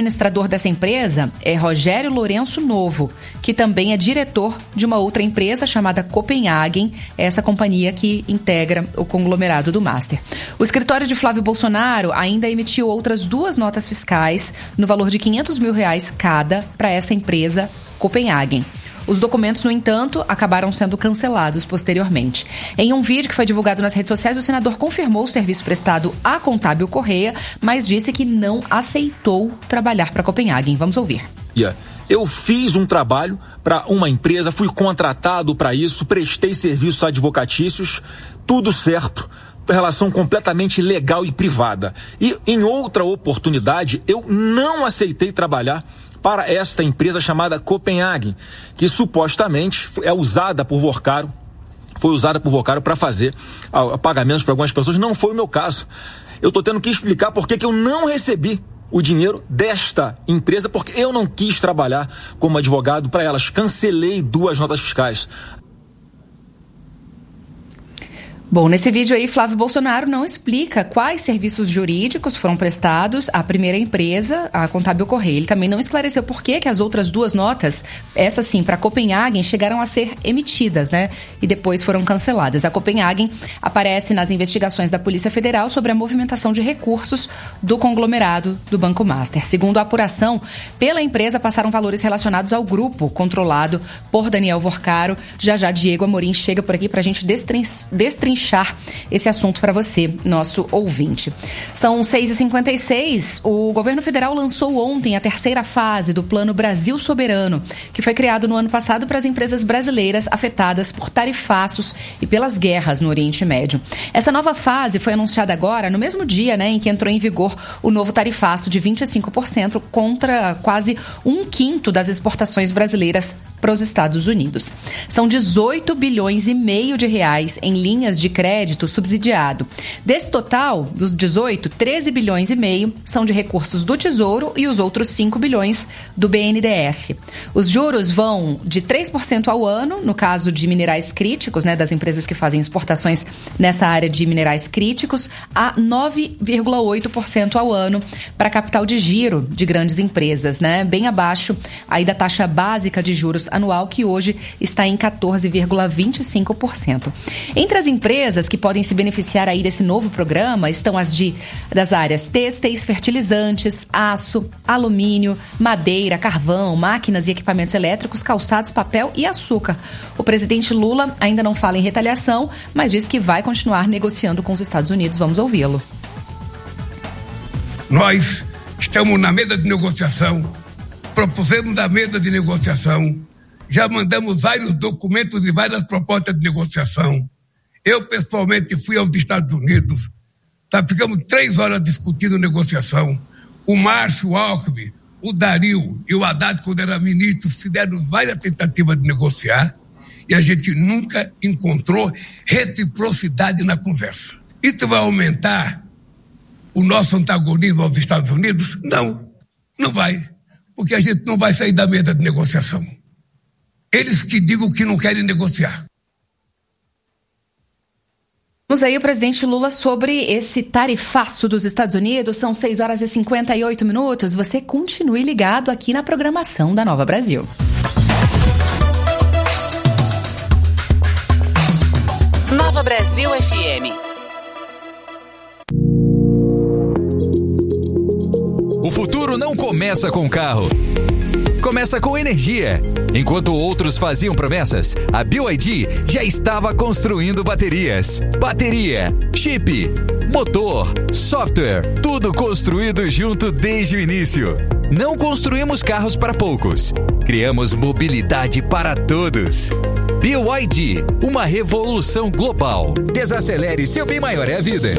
administrador dessa empresa é Rogério Lourenço Novo, que também é diretor de uma outra empresa chamada Copenhagen, essa companhia que integra o conglomerado do Master. O escritório de Flávio Bolsonaro ainda emitiu outras 2 notas fiscais no valor de R$500 mil cada para essa empresa Copenhagen. Os documentos, no entanto, acabaram sendo cancelados posteriormente. Em um vídeo que foi divulgado nas redes sociais, o senador confirmou o serviço prestado à Contábil Correia, mas disse que não aceitou trabalhar para Copenhagen. Vamos ouvir. Eu fiz um trabalho para uma empresa, fui contratado para isso, prestei serviços advocatícios, tudo certo, relação completamente legal e privada. E em outra oportunidade, eu não aceitei trabalhar para esta empresa chamada Copenhagen, que supostamente é usada por Vorcaro, foi usada por Vorcaro para fazer pagamentos para algumas pessoas. Não foi o meu caso. Eu estou tendo que explicar por que eu não recebi o dinheiro desta empresa, porque eu não quis trabalhar como advogado para elas. Cancelei 2 notas fiscais. Bom, nesse vídeo aí, Flávio Bolsonaro não explica quais serviços jurídicos foram prestados à primeira empresa, a Contábil Correia. Ele também não esclareceu por que as outras 2 notas, essa sim, para Copenhagen, chegaram a ser emitidas, né? E depois foram canceladas. A Copenhagen aparece nas investigações da Polícia Federal sobre a movimentação de recursos do conglomerado do Banco Master. Segundo a apuração, pela empresa passaram valores relacionados ao grupo controlado por Daniel Vorcaro. Já Diego Amorim chega por aqui para a gente destrinchar esse assunto para você, nosso ouvinte. São 6h56. O governo federal lançou ontem a 3ª fase do Plano Brasil Soberano, que foi criado no ano passado para as empresas brasileiras afetadas por tarifaços e pelas guerras no Oriente Médio. Essa nova fase foi anunciada agora, no mesmo dia, em que entrou em vigor o novo tarifaço de 25% contra quase 1/5 das exportações brasileiras para os Estados Unidos. São 18 bilhões e meio de reais em linhas de crédito subsidiado. Desse total, dos 18, 13 bilhões e meio são de recursos do Tesouro e os outros 5 bilhões do BNDES. Os juros vão de 3% ao ano, no caso de minerais críticos, das empresas que fazem exportações nessa área de minerais críticos, a 9,8% ao ano para capital de giro de grandes empresas, bem abaixo aí da taxa básica de juros anual, que hoje está em 14,25%. Entre as empresas que podem se beneficiar aí desse novo programa estão das áreas têxteis, fertilizantes, aço, alumínio, madeira, carvão, máquinas e equipamentos elétricos, calçados, papel e açúcar. O presidente Lula ainda não fala em retaliação, mas diz que vai continuar negociando com os Estados Unidos. Vamos ouvi-lo. Nós estamos na mesa de negociação, propusemos a mesa de negociação, já mandamos vários documentos e várias propostas de negociação. Eu, pessoalmente, fui aos Estados Unidos, ficamos 3 horas discutindo negociação. O Márcio, o Alckmin, o Dario e o Haddad, quando eram ministros, fizeram várias tentativas de negociar e a gente nunca encontrou reciprocidade na conversa. Isso vai aumentar o nosso antagonismo aos Estados Unidos? Não vai, porque a gente não vai sair da mesa de negociação. Eles que digam que não querem negociar. Vamos aí o presidente Lula sobre esse tarifaço dos Estados Unidos. São 6h58. Você continue ligado aqui na programação da Nova Brasil. Nova Brasil FM. O futuro não começa com carro. Começa com energia. Enquanto outros faziam promessas, a BYD já estava construindo baterias. Bateria, chip, motor, software, tudo construído junto desde o início. Não construímos carros para poucos. Criamos mobilidade para todos. BYD, uma revolução global. Desacelere, seu bem maior é a vida.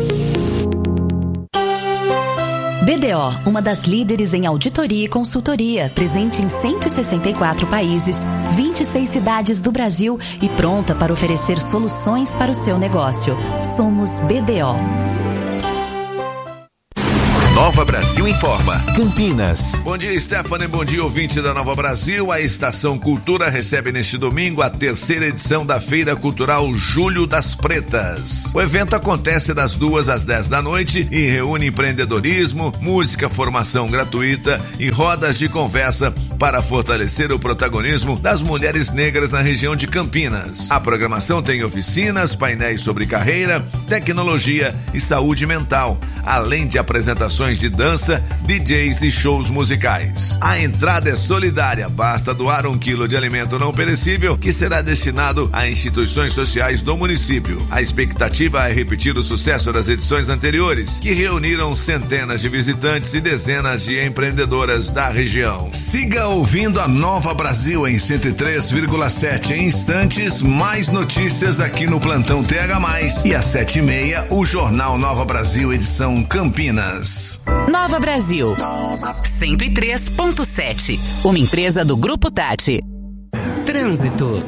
BDO, uma das líderes em auditoria e consultoria, presente em 164 países, 26 cidades do Brasil e pronta para oferecer soluções para o seu negócio. Somos BDO. Nova Brasil Informa. Campinas. Bom dia, Stephanie. Bom dia, ouvinte da Nova Brasil. A Estação Cultura recebe neste domingo a 3ª edição da Feira Cultural Julho das Pretas. O evento acontece das 2 às 10 da noite e reúne empreendedorismo, música, formação gratuita e rodas de conversa para fortalecer o protagonismo das mulheres negras na região de Campinas. A programação tem oficinas, painéis sobre carreira, tecnologia e saúde mental, além de apresentações de dança, DJs e shows musicais. A entrada é solidária, basta doar 1 quilo de alimento não perecível que será destinado a instituições sociais do município. A expectativa é repetir o sucesso das edições anteriores, que reuniram centenas de visitantes e dezenas de empreendedoras da região. Siga ouvindo a Nova Brasil em 103,7. Em instantes, mais notícias aqui no Plantão TH+. E às 7h30, o Jornal Nova Brasil, edição Campinas. Nova Brasil 103.7, uma empresa do Grupo Tati. Trânsito.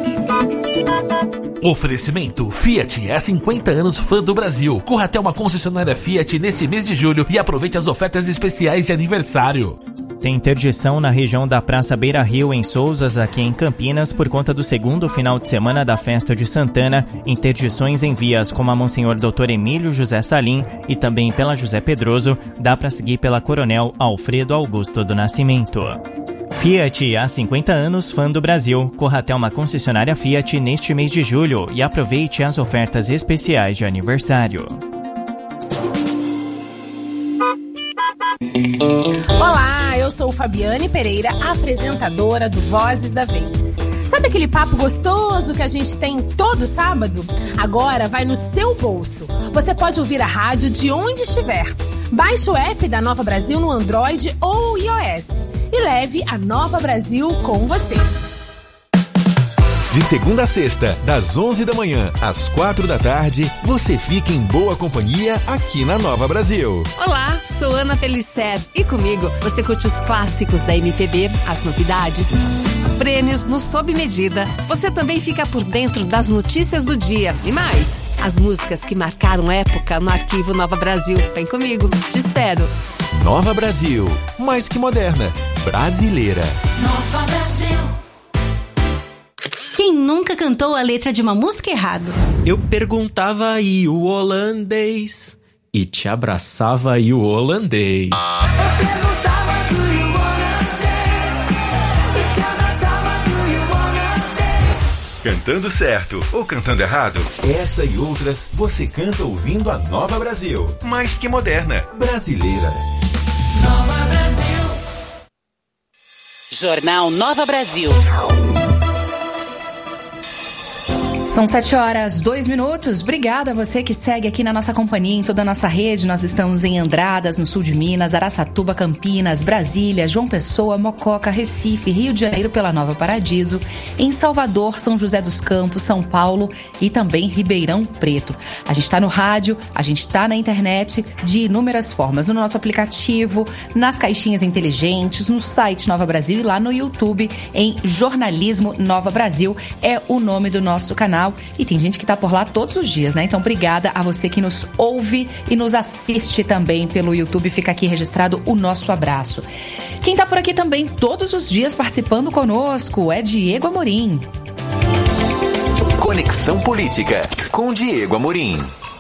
Oferecimento Fiat, há 50 anos fã do Brasil. Corra até uma concessionária Fiat neste mês de julho e aproveite as ofertas especiais de aniversário. Tem interdição na região da Praça Beira Rio, em Sousas, aqui em Campinas, por conta do segundo final de semana da Festa de Santana. Interdições em vias como a Monsenhor Dr. Emílio José Salim e também pela José Pedroso. Dá para seguir pela Coronel Alfredo Augusto do Nascimento. Fiat, há 50 anos, fã do Brasil. Corra até uma concessionária Fiat neste mês de julho e aproveite as ofertas especiais de aniversário. Olá, eu sou Fabiane Pereira, apresentadora do Vozes da Vez. Sabe aquele papo gostoso que a gente tem todo sábado? Agora vai no seu bolso. Você pode ouvir a rádio de onde estiver. Baixe o app da Nova Brasil no Android ou iOS e leve a Nova Brasil com você. De segunda a sexta, das 11 da manhã às 4 da tarde, você fica em boa companhia aqui na Nova Brasil. Olá, sou Ana Pellicer e comigo você curte os clássicos da MPB, as novidades, prêmios no Sob Medida. Você também fica por dentro das notícias do dia e mais, as músicas que marcaram época no arquivo Nova Brasil. Vem comigo, te espero. Nova Brasil, mais que moderna, brasileira. Nova Brasil. Quem nunca cantou a letra de uma música errado? Eu perguntava e o holandês e te abraçava e o holandês. Eu perguntava do you holandês e te abraçava do you holandês. Cantando certo ou cantando errado? Essa e outras você canta ouvindo a Nova Brasil, mais que moderna, brasileira. Nova Brasil. Jornal Nova Brasil. São 7h02. Obrigada a você que segue aqui na nossa companhia, em toda a nossa rede. Nós estamos em Andradas, no sul de Minas, Araçatuba, Campinas, Brasília, João Pessoa, Mococa, Recife, Rio de Janeiro pela Nova Paradiso, em Salvador, São José dos Campos, São Paulo e também Ribeirão Preto. A gente está no rádio, a gente está na internet de inúmeras formas, no nosso aplicativo, nas caixinhas inteligentes, no site Nova Brasil e lá no YouTube em Jornalismo Nova Brasil. É o nome do nosso canal. E tem gente que tá por lá todos os dias, né? Então, obrigada a você que nos ouve e nos assiste também pelo YouTube. Fica aqui registrado o nosso abraço. Quem tá por aqui também todos os dias participando conosco é Diego Amorim. Conexão Política com Diego Amorim.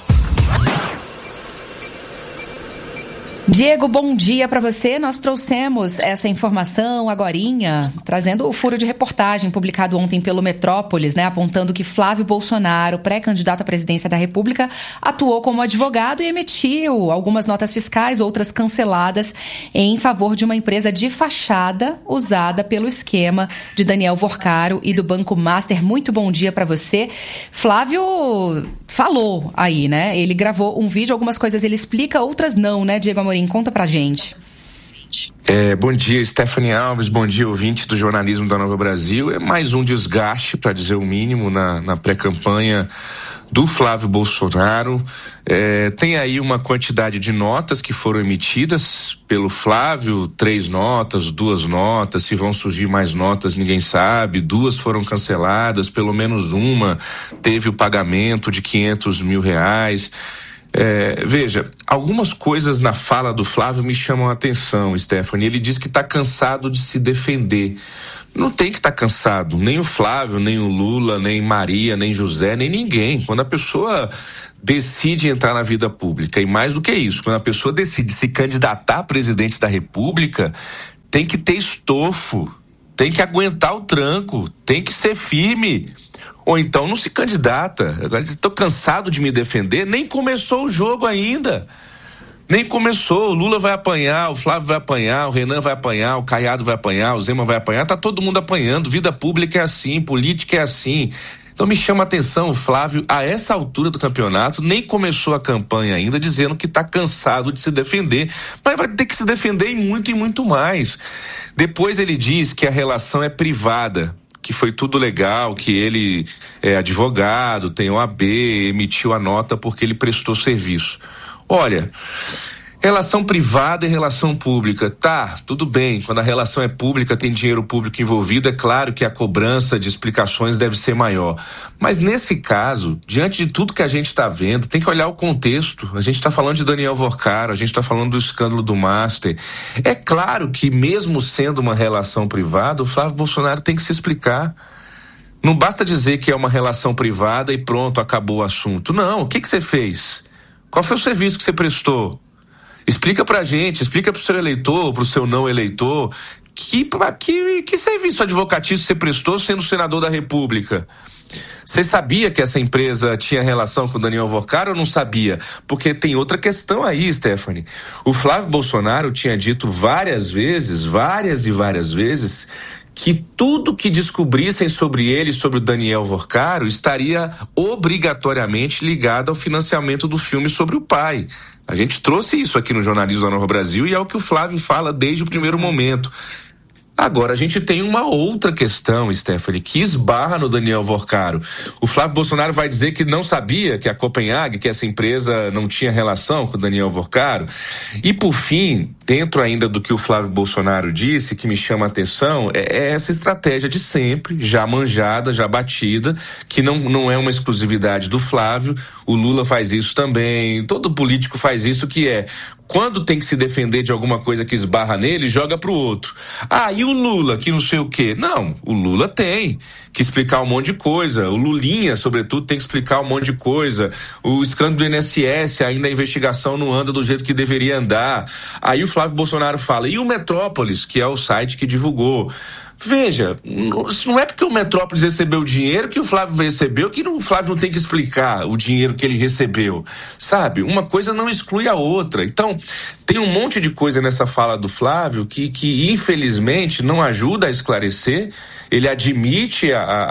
Diego, bom dia para você. Nós trouxemos essa informação agorinha, trazendo o furo de reportagem publicado ontem pelo Metrópolis, né, apontando que Flávio Bolsonaro, pré-candidato à presidência da República, atuou como advogado e emitiu algumas notas fiscais, outras canceladas, em favor de uma empresa de fachada usada pelo esquema de Daniel Vorcaro e do Banco Master. Muito bom dia para você. Flávio falou aí, né? Ele gravou um vídeo, algumas coisas ele explica, outras não, né, Diego Amorim? Conta pra gente. Bom dia, Stephanie Alves, bom dia, ouvinte do jornalismo da Nova Brasil. É mais um desgaste, para dizer o mínimo, na pré-campanha do Flávio Bolsonaro. Tem aí uma quantidade de notas que foram emitidas pelo Flávio, 3 notas, 2 notas, se vão surgir mais notas ninguém sabe, 2 foram canceladas, pelo menos uma teve o pagamento de R$500 mil. Veja, algumas coisas na fala do Flávio me chamam a atenção, Stephanie. Ele diz que está cansado de se defender. Não tem que estar cansado, nem o Flávio, nem o Lula, nem Maria, nem José, nem ninguém. Quando a pessoa decide entrar na vida pública, e mais do que isso, quando a pessoa decide se candidatar a presidente da República, tem que ter estofo, tem que aguentar o tranco, tem que ser firme. Ou então não se candidata. Agora, estou cansado de me defender, nem começou o jogo ainda. Nem começou, o Lula vai apanhar, o Flávio vai apanhar, o Renan vai apanhar, o Caiado vai apanhar, o Zema vai apanhar, tá todo mundo apanhando, vida pública é assim, política é assim. Então me chama a atenção o Flávio, a essa altura do campeonato, nem começou a campanha ainda, dizendo que tá cansado de se defender, mas vai ter que se defender e muito mais. Depois ele diz que a relação é privada, que foi tudo legal, que ele é advogado, tem OAB, emitiu a nota porque ele prestou serviço. Olha, relação privada e relação pública, tá, tudo bem, quando a relação é pública, tem dinheiro público envolvido, é claro que a cobrança de explicações deve ser maior, mas nesse caso, diante de tudo que a gente está vendo, tem que olhar o contexto. A gente está falando de Daniel Vorcaro, a gente está falando do escândalo do Master. É claro que mesmo sendo uma relação privada, o Flávio Bolsonaro tem que se explicar. Não basta dizer que é uma relação privada e pronto, acabou o assunto. Não, o que você fez? Qual foi o serviço que você prestou? Explica pra gente, explica pro seu eleitor, pro seu não eleitor, que serviço advocatício você prestou sendo senador da República? Você sabia que essa empresa tinha relação com o Daniel Vorcaro ou não sabia? Porque tem outra questão aí, Stephanie. O Flávio Bolsonaro tinha dito várias e várias vezes, que tudo que descobrissem sobre ele, sobre o Daniel Vorcaro, estaria obrigatoriamente ligado ao financiamento do filme sobre o pai. A gente trouxe isso aqui no Jornalismo da Nova Brasil e é o que o Flávio fala desde o primeiro momento. Agora, a gente tem uma outra questão, Stephanie, que esbarra no Daniel Vorcaro. O Flávio Bolsonaro vai dizer que não sabia que a Copenhague, que essa empresa não tinha relação com o Daniel Vorcaro. E, por fim, dentro ainda do que o Flávio Bolsonaro disse, que me chama a atenção, é essa estratégia de sempre, já manjada, já batida, que não é uma exclusividade do Flávio. O Lula faz isso também, todo político faz isso, que é... Quando tem que se defender de alguma coisa que esbarra nele, joga pro outro. E o Lula, que não sei o quê? Não, o Lula tem que explicar um monte de coisa. O Lulinha, sobretudo, tem que explicar um monte de coisa. O escândalo do INSS, ainda a investigação não anda do jeito que deveria andar. Aí o Flávio Bolsonaro fala, e o Metrópolis, que é o site que divulgou? Veja, não é porque o Metrópolis recebeu o dinheiro que o Flávio recebeu que o Flávio não tem que explicar o dinheiro que ele recebeu, sabe? Uma coisa não exclui a outra. Então, tem um monte de coisa nessa fala do Flávio que infelizmente não ajuda a esclarecer. Ele admite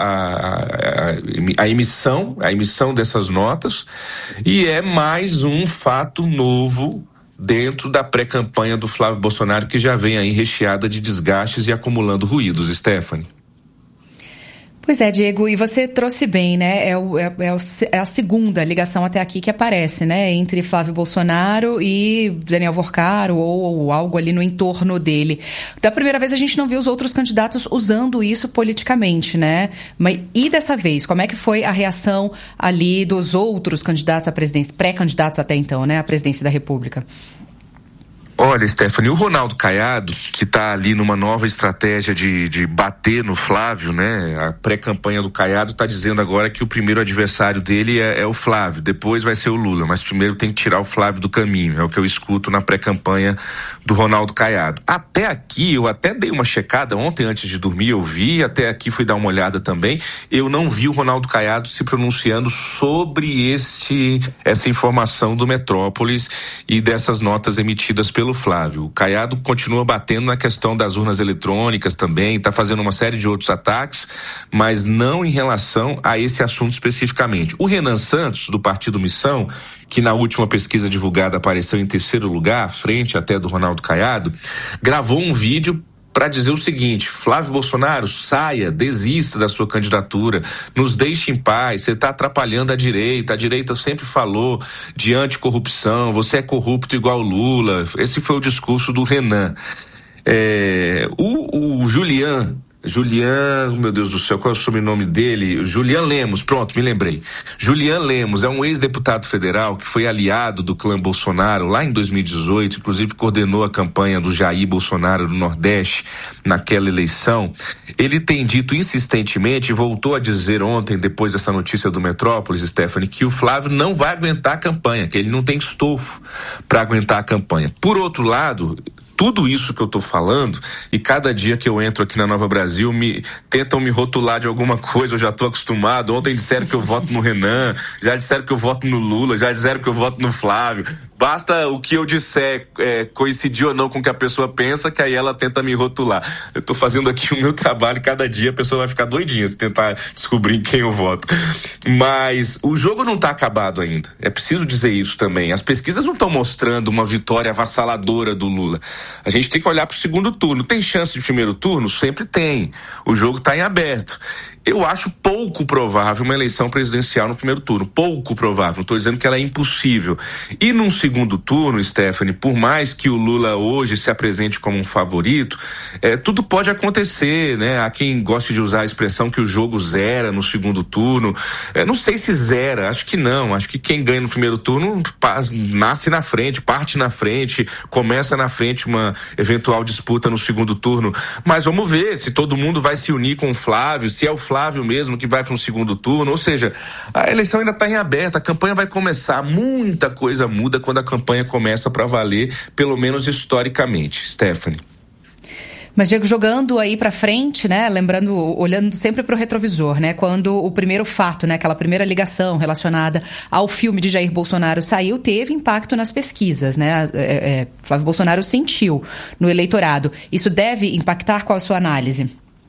a emissão dessas notas e é mais um fato novo dentro da pré-campanha do Flávio Bolsonaro, que já vem aí recheada de desgastes e acumulando ruídos, Stephanie. Pois é, Diego, e você trouxe bem, né? É a segunda ligação até aqui que aparece, né? Entre Flávio Bolsonaro e Daniel Vorcaro ou algo ali no entorno dele. Da primeira vez a gente não viu os outros candidatos usando isso politicamente, né? E dessa vez, como é que foi a reação ali dos outros candidatos à presidência, pré-candidatos até então, né? À presidência da República? Olha, Stephanie, o Ronaldo Caiado, que está ali numa nova estratégia de bater no Flávio, né? A pré-campanha do Caiado está dizendo agora que o primeiro adversário dele é o Flávio, depois vai ser o Lula, mas primeiro tem que tirar o Flávio do caminho, é o que eu escuto na pré-campanha do Ronaldo Caiado. Até aqui, eu até dei uma checada ontem antes de dormir, eu vi, até aqui fui dar uma olhada também, eu não vi o Ronaldo Caiado se pronunciando sobre essa informação do Metrópolis e dessas notas emitidas pelo Flávio. O Caiado continua batendo na questão das urnas eletrônicas também, está fazendo uma série de outros ataques, mas não em relação a esse assunto especificamente. O Renan Santos, do Partido Missão, que na última pesquisa divulgada apareceu em terceiro lugar, à frente até do Ronaldo Caiado, gravou um vídeo para dizer o seguinte: Flávio Bolsonaro, saia, desista da sua candidatura, nos deixe em paz, você está atrapalhando a direita sempre falou de anticorrupção, você é corrupto igual Lula. Esse foi o discurso do Renan. O Julian Julian, meu Deus do céu, qual é o sobrenome dele? Julian Lemos, pronto, me lembrei. Julian Lemos é um ex-deputado federal que foi aliado do clã Bolsonaro lá em 2018, inclusive coordenou a campanha do Jair Bolsonaro no Nordeste naquela eleição. Ele tem dito insistentemente, e voltou a dizer ontem, depois dessa notícia do Metrópolis, Stephanie, que o Flávio não vai aguentar a campanha, que ele não tem estofo para aguentar a campanha. Por outro lado, tudo isso que eu tô falando, e cada dia que eu entro aqui na Nova Brasil, tentam me rotular de alguma coisa, eu já tô acostumado. Ontem disseram que eu voto no Renan, já disseram que eu voto no Lula, já disseram que eu voto no Flávio. Basta o que eu disser coincidir ou não com o que a pessoa pensa, que aí ela tenta me rotular. Eu tô fazendo aqui o meu trabalho, cada dia a pessoa vai ficar doidinha se tentar descobrir quem eu voto. Mas o jogo não tá acabado ainda. É preciso dizer isso também. As pesquisas não estão mostrando uma vitória avassaladora do Lula. A gente tem que olhar pro segundo turno. Tem chance de primeiro turno? Sempre tem. O jogo tá em aberto. Eu acho pouco provável uma eleição presidencial no primeiro turno. Pouco provável. Não estou dizendo que ela é impossível. E num segundo turno, Stephanie, por mais que o Lula hoje se apresente como um favorito, tudo pode acontecer, né? Há quem goste de usar a expressão que o jogo zera no segundo turno. Não sei se zera, acho que não. Acho que quem ganha no primeiro turno nasce na frente, parte na frente, começa na frente uma eventual disputa no segundo turno. Mas vamos ver se todo mundo vai se unir com o Flávio, se é o Flávio mesmo que vai para um segundo turno. Ou seja, a eleição ainda está em aberto, a campanha vai começar. Muita coisa muda quando a campanha começa para valer, pelo menos historicamente. Stephanie. Mas, Diego, jogando aí pra frente, né, lembrando, olhando sempre pro retrovisor, né, quando o primeiro fato, né, aquela primeira ligação relacionada ao filme de Jair Bolsonaro saiu, teve impacto nas pesquisas, né, Flávio Bolsonaro sentiu no eleitorado. Isso deve impactar? Qual a sua análise?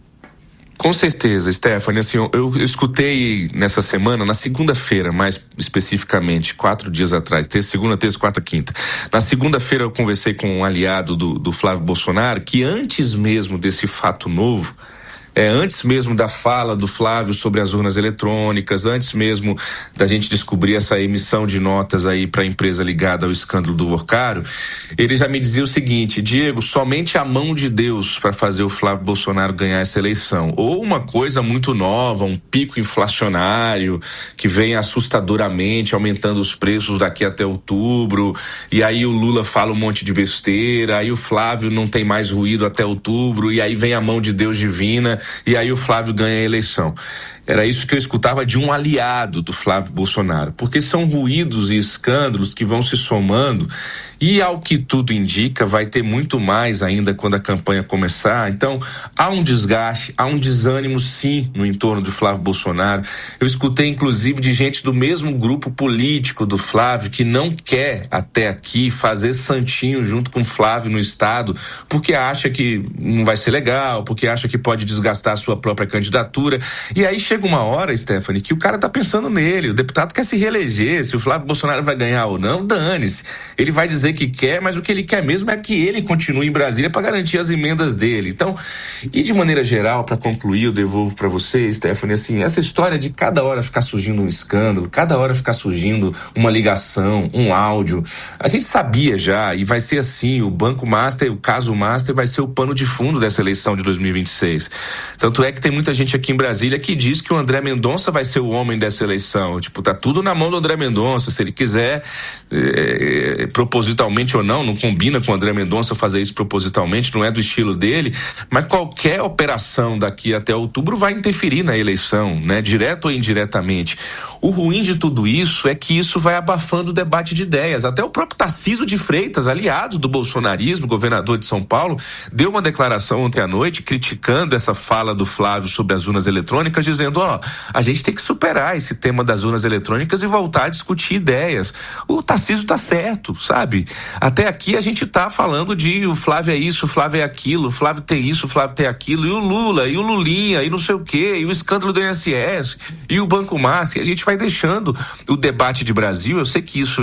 Com certeza, Stephanie, assim, eu escutei nessa semana, na segunda-feira, mais especificamente, 4 dias atrás, segunda, terça, quarta, quinta. Na segunda-feira eu conversei com um aliado do Flávio Bolsonaro, que antes mesmo desse fato novo, antes mesmo da fala do Flávio sobre as urnas eletrônicas, antes mesmo da gente descobrir essa emissão de notas aí para a empresa ligada ao escândalo do Worcaro, ele já me dizia o seguinte: Diego, somente a mão de Deus para fazer o Flávio Bolsonaro ganhar essa eleição. Ou uma coisa muito nova, um pico inflacionário que vem assustadoramente aumentando os preços daqui até outubro, e aí o Lula fala um monte de besteira, aí o Flávio não tem mais ruído até outubro, e aí vem a mão de Deus divina, e aí o Flávio ganha a eleição. Era isso que eu escutava de um aliado do Flávio Bolsonaro, porque são ruídos e escândalos que vão se somando, e ao que tudo indica vai ter muito mais ainda quando a campanha começar. Então há um desgaste, há um desânimo sim no entorno do Flávio Bolsonaro. Eu escutei inclusive de gente do mesmo grupo político do Flávio que não quer até aqui fazer santinho junto com o Flávio no estado, porque acha que não vai ser legal, porque acha que pode desgastar a sua própria candidatura. E aí chega uma hora, Stephanie, que o cara tá pensando nele, o deputado quer se reeleger, se o Flávio Bolsonaro vai ganhar ou não, dane-se. Ele vai dizer que quer, mas o que ele quer mesmo é que ele continue em Brasília para garantir as emendas dele. Então, e de maneira geral, para concluir, eu devolvo para você, Stephanie, assim, essa história de cada hora ficar surgindo um escândalo, cada hora ficar surgindo uma ligação, um áudio, a gente sabia já, e vai ser assim, o Banco Master, o caso Master vai ser o pano de fundo dessa eleição de 2026. Tanto é que tem muita gente aqui em Brasília que diz que o André Mendonça vai ser o homem dessa eleição. Tipo, tá tudo na mão do André Mendonça. Se ele quiser, propositalmente ou não combina com o André Mendonça fazer isso propositalmente, não é do estilo dele, mas qualquer operação daqui até outubro vai interferir na eleição, né? Direto ou indiretamente. O ruim de tudo isso é que isso vai abafando o debate de ideias. Até o próprio Tarcísio de Freitas, aliado do bolsonarismo, governador de São Paulo, deu uma declaração ontem à noite criticando essa fala do Flávio sobre as urnas eletrônicas, dizendo, a gente tem que superar esse tema das urnas eletrônicas e voltar a discutir ideias. O Tarcísio tá certo, sabe? Até aqui a gente tá falando de o Flávio é isso, o Flávio é aquilo, o Flávio tem isso, o Flávio tem aquilo, e o Lula, e o Lulinha, e não sei o quê, e o escândalo do INSS, e o Banco Master. A gente vai deixando o debate de Brasil. Eu sei que isso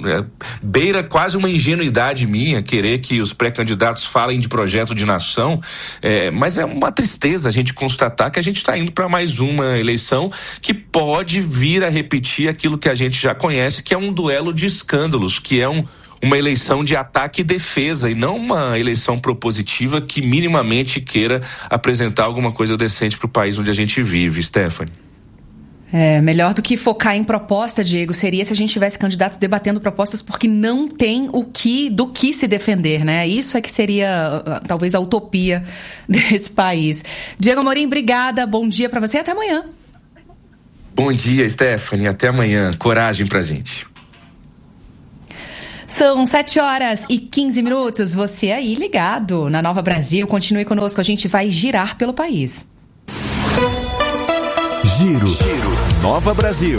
beira quase uma ingenuidade minha, querer que os pré-candidatos falem de projeto de nação, mas é uma tristeza a gente constatar que a gente está indo para mais uma eleição que pode vir a repetir aquilo que a gente já conhece, que é um duelo de escândalos, que é um uma eleição de ataque e defesa e não uma eleição propositiva que minimamente queira apresentar alguma coisa decente para o país onde a gente vive, Stephanie. Melhor do que focar em proposta, Diego, seria se a gente tivesse candidatos debatendo propostas porque não tem do que se defender, né? Isso é que seria talvez a utopia desse país. Diego Amorim, obrigada, bom dia para você, até amanhã. Bom dia, Stephanie, até amanhã, coragem pra gente. São 7h15, você aí ligado na Nova Brasil, continue conosco, a gente vai girar pelo país. Giro. Nova Brasil.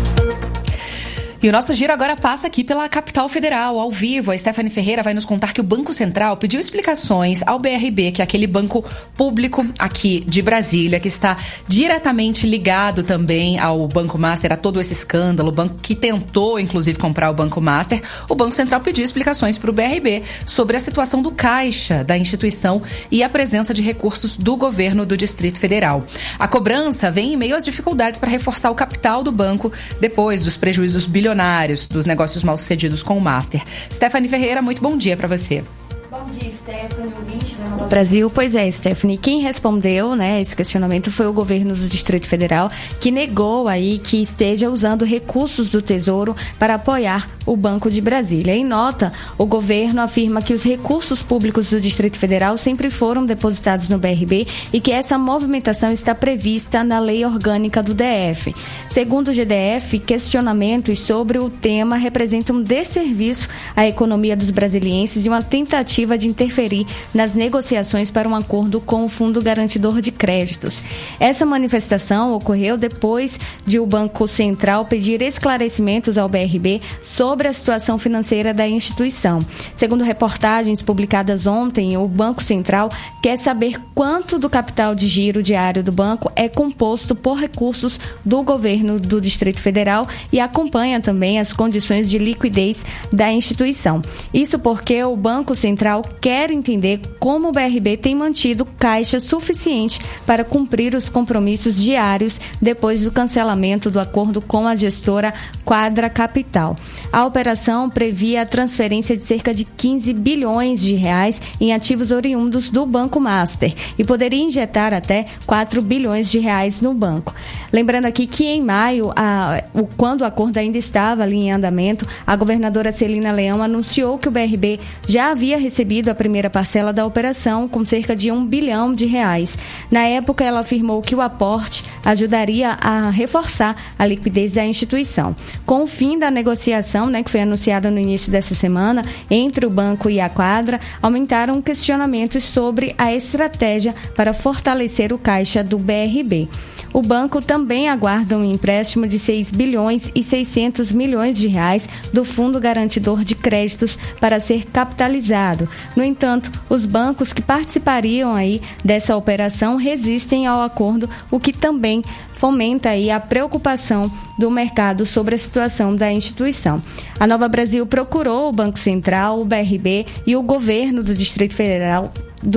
E o nosso giro agora passa aqui pela capital federal, ao vivo. A Stephanie Ferreira vai nos contar que o Banco Central pediu explicações ao BRB, que é aquele banco público aqui de Brasília, que está diretamente ligado também ao Banco Master, a todo esse escândalo, o banco que tentou, inclusive, comprar o Banco Master. O Banco Central pediu explicações para o BRB sobre a situação do caixa da instituição e a presença de recursos do governo do Distrito Federal. A cobrança vem em meio às dificuldades para reforçar o capital do banco depois dos prejuízos bilionários dos negócios mal sucedidos com o Master. Stephanie Ferreira, muito bom dia para você. Bom dia, Stephanie, ouvinte da Nova Brasil. Pois é, Stephanie, quem respondeu, né, esse questionamento foi o governo do Distrito Federal, que negou aí que esteja usando recursos do Tesouro para apoiar o Banco de Brasília. Em nota, o governo afirma que os recursos públicos do Distrito Federal sempre foram depositados no BRB e que essa movimentação está prevista na lei orgânica do DF. Segundo o GDF, questionamentos sobre o tema representam um desserviço à economia dos brasilienses e uma tentativa de interferir nas negociações para um acordo com o Fundo Garantidor de Créditos. Essa manifestação ocorreu depois de o Banco Central pedir esclarecimentos ao BRB sobre a situação financeira da instituição. Segundo reportagens publicadas ontem, o Banco Central quer saber quanto do capital de giro diário do banco é composto por recursos do governo do Distrito Federal e acompanha também as condições de liquidez da instituição. Isso porque o Banco Central quer entender como o BRB tem mantido caixa suficiente para cumprir os compromissos diários depois do cancelamento do acordo com a gestora Quadra Capital. A operação previa a transferência de cerca de 15 bilhões de reais em ativos oriundos do Banco Master e poderia injetar até 4 bilhões de reais no banco. Lembrando aqui que em maio, quando o acordo ainda estava ali em andamento, a governadora Celina Leão anunciou que o BRB já havia recebido a primeira parcela da operação, com cerca de 1 bilhão de reais. Na época, ela afirmou que o aporte ajudaria a reforçar a liquidez da instituição. Com o fim da negociação, que foi anunciada no início dessa semana, entre o banco e a Quadra, aumentaram questionamentos sobre a estratégia para fortalecer o caixa do BRB. O banco também aguarda um empréstimo de 6 bilhões e 600 milhões de reais do Fundo Garantidor de Créditos para ser capitalizado. No entanto, os bancos que participariam aí dessa operação resistem ao acordo, o que também fomenta aí a preocupação do mercado sobre a situação da instituição. A Nova Brasil procurou o Banco Central, o BRB e o governo do Distrito Federal,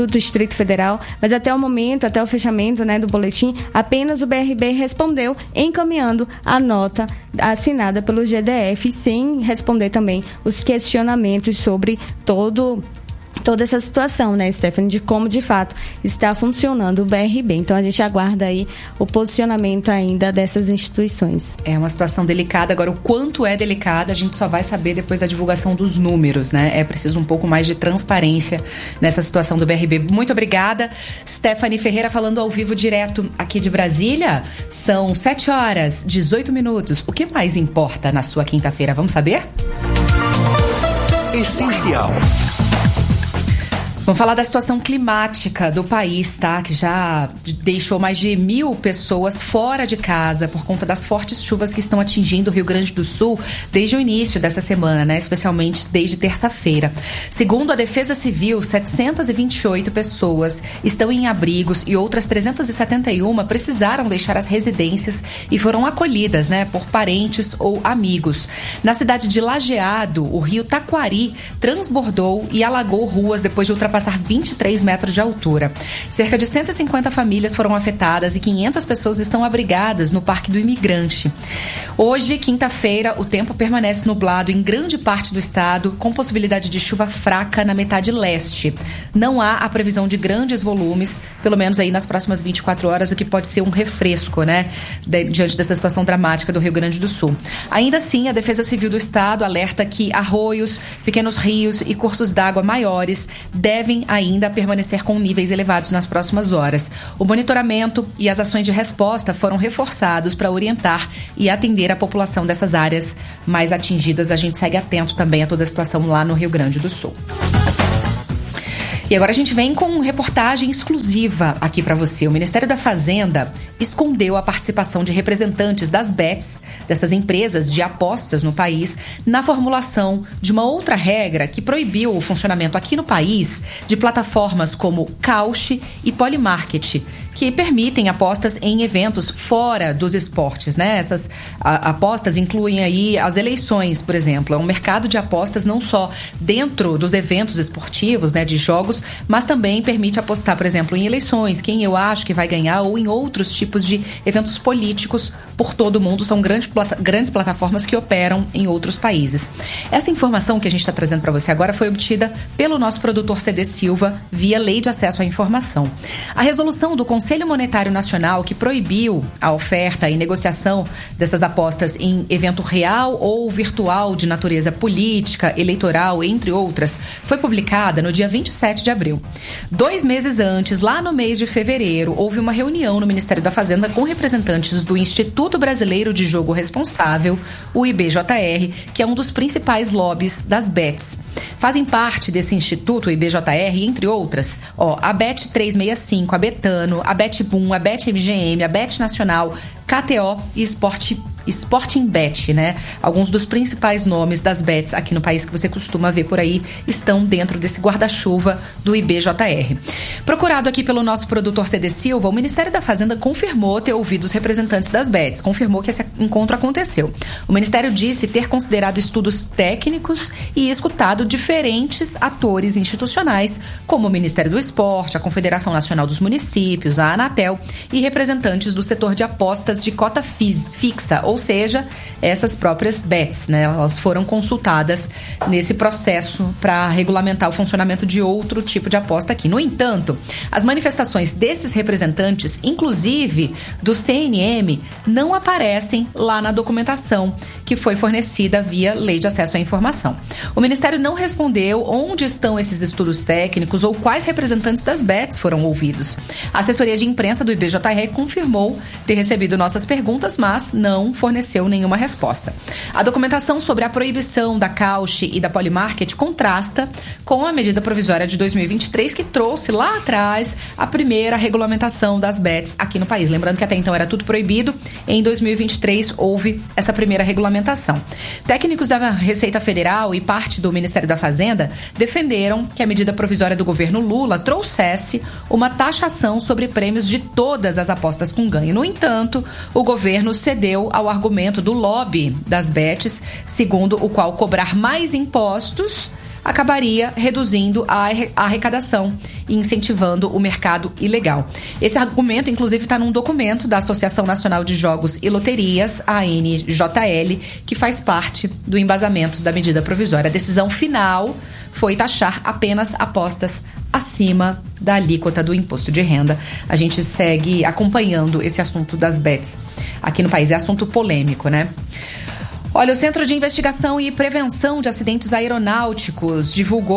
mas até o momento, até o fechamento, do boletim, apenas o BRB respondeu encaminhando a nota assinada pelo GDF, sem responder também os questionamentos sobre toda essa situação, Stephanie, de como de fato está funcionando o BRB. Então a gente aguarda aí o posicionamento ainda dessas instituições. É uma situação delicada. Agora, o quanto é delicada a gente só vai saber depois da divulgação dos números, É preciso um pouco mais de transparência nessa situação do BRB. Muito obrigada, Stephanie Ferreira, falando ao vivo direto aqui de Brasília. São 7h18. O que mais importa na sua quinta-feira? Vamos saber? Essencial. Vamos falar da situação climática do país, que já deixou mais de 1.000 pessoas fora de casa por conta das fortes chuvas que estão atingindo o Rio Grande do Sul desde o início dessa semana, especialmente desde terça-feira. Segundo a Defesa Civil, 728 pessoas estão em abrigos e outras 371 precisaram deixar as residências e foram acolhidas, por parentes ou amigos. Na cidade de Lajeado, o rio Taquari transbordou e alagou ruas depois de ultrapassar ultrapassar 23 metros de altura. Cerca de 150 famílias foram afetadas e 500 pessoas estão abrigadas no Parque do Imigrante. Hoje, quinta-feira, o tempo permanece nublado em grande parte do estado, com possibilidade de chuva fraca na metade leste. Não há a previsão de grandes volumes, pelo menos aí nas próximas 24 horas, o que pode ser um refresco, né? Diante dessa situação dramática do Rio Grande do Sul. Ainda assim, a Defesa Civil do Estado alerta que arroios, pequenos rios e cursos d'água maiores devem ainda permanecer com níveis elevados nas próximas horas. O monitoramento e as ações de resposta foram reforçados para orientar e atender a população dessas áreas mais atingidas. A gente segue atento também a toda a situação lá no Rio Grande do Sul. E agora a gente vem com uma reportagem exclusiva aqui para você. O Ministério da Fazenda escondeu a participação de representantes das bets, dessas empresas de apostas no país, na formulação de uma outra regra que proibiu o funcionamento aqui no país de plataformas como Cauche e Polymarket, que permitem apostas em eventos fora dos esportes, né? Essas apostas incluem aí as eleições, por exemplo. É um mercado de apostas não só dentro dos eventos esportivos, né, de jogos, mas também permite apostar, por exemplo, em eleições, quem eu acho que vai ganhar, ou em outros tipos de eventos políticos por todo o mundo. São grandes plataformas que operam em outros países. Essa informação que a gente está trazendo para você agora foi obtida pelo nosso produtor CD Silva via Lei de Acesso à Informação. A resolução do Conselho Monetário Nacional, que proibiu a oferta e negociação dessas apostas em evento real ou virtual de natureza política, eleitoral, entre outras, foi publicada no dia 27 de abril. 2 meses antes, lá no mês de fevereiro, houve uma reunião no Ministério da Fazenda com representantes do Instituto Brasileiro de Jogo Responsável, o IBJR, que é um dos principais lobbies das bets. Fazem parte desse instituto, o IBJR, entre outras, a Bet365, a Betano, a Betboom, a BetMGM, a Bet Nacional, KTO e Sporting Bet, né? Alguns dos principais nomes das bets aqui no país que você costuma ver por aí estão dentro desse guarda-chuva do IBJR. Procurado aqui pelo nosso produtor CD Silva, o Ministério da Fazenda confirmou ter ouvido os representantes das bets, confirmou que esse encontro aconteceu. O Ministério disse ter considerado estudos técnicos e escutado diferentes atores institucionais, como o Ministério do Esporte, a Confederação Nacional dos Municípios, a Anatel e representantes do setor de apostas de cota fixa, ou seja, essas próprias bets, né? Elas foram consultadas nesse processo para regulamentar o funcionamento de outro tipo de aposta aqui. No entanto, as manifestações desses representantes, inclusive do CNM, não aparecem lá na documentação que foi fornecida via Lei de Acesso à Informação. O Ministério não respondeu onde estão esses estudos técnicos ou quais representantes das bets foram ouvidos. A assessoria de imprensa do IBJR confirmou ter recebido nossas perguntas, mas não forneceu nenhuma resposta. A documentação sobre a proibição da Cauche e da Polymarket contrasta com a medida provisória de 2023, que trouxe lá atrás a primeira regulamentação das bets aqui no país. Lembrando que até então era tudo proibido. Em 2023 houve essa primeira regulamentação. Técnicos da Receita Federal e parte do Ministério da Fazenda defenderam que a medida provisória do governo Lula trouxesse uma taxação sobre prêmios de todas as apostas com ganho. No entanto, o governo cedeu ao argumento do lobby das bets, segundo o qual cobrar mais impostos acabaria reduzindo a arrecadação e incentivando o mercado ilegal. Esse argumento, inclusive, está num documento da Associação Nacional de Jogos e Loterias, a ANJL, que faz parte do embasamento da medida provisória. A decisão final foi taxar apenas apostas acima da alíquota do imposto de renda. A gente segue acompanhando esse assunto das bets aqui no país. É assunto polêmico, né? Olha, o Centro de Investigação e Prevenção de Acidentes Aeronáuticos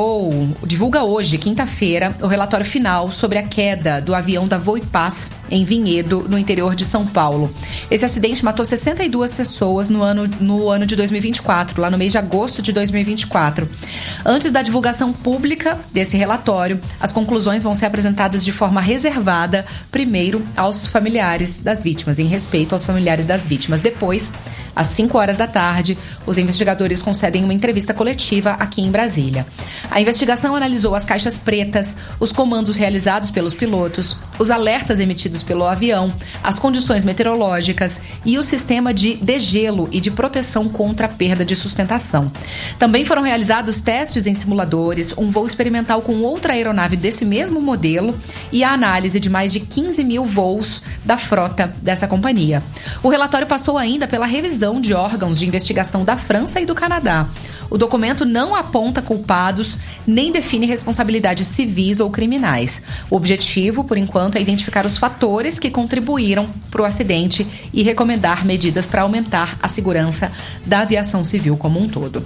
divulga hoje, quinta-feira, o relatório final sobre a queda do avião da Voipaz em Vinhedo, no interior de São Paulo. Esse acidente matou 62 pessoas no ano de 2024, lá no mês de agosto de 2024. Antes da divulgação pública desse relatório, as conclusões vão ser apresentadas de forma reservada, primeiro aos familiares das vítimas, em respeito aos familiares das vítimas. Depois, às 5 horas da tarde, os investigadores concedem uma entrevista coletiva aqui em Brasília. A investigação analisou as caixas pretas, os comandos realizados pelos pilotos, os alertas emitidos pelo avião, as condições meteorológicas e o sistema de degelo e de proteção contra a perda de sustentação. Também foram realizados testes em simuladores, um voo experimental com outra aeronave desse mesmo modelo e a análise de mais de 15 mil voos da frota dessa companhia. O relatório passou ainda pela revisão de órgãos de investigação da França e do Canadá. O documento não aponta culpados nem define responsabilidades civis ou criminais. O objetivo, por enquanto, é identificar os fatores que contribuíram para o acidente e recomendar medidas para aumentar a segurança da aviação civil como um todo.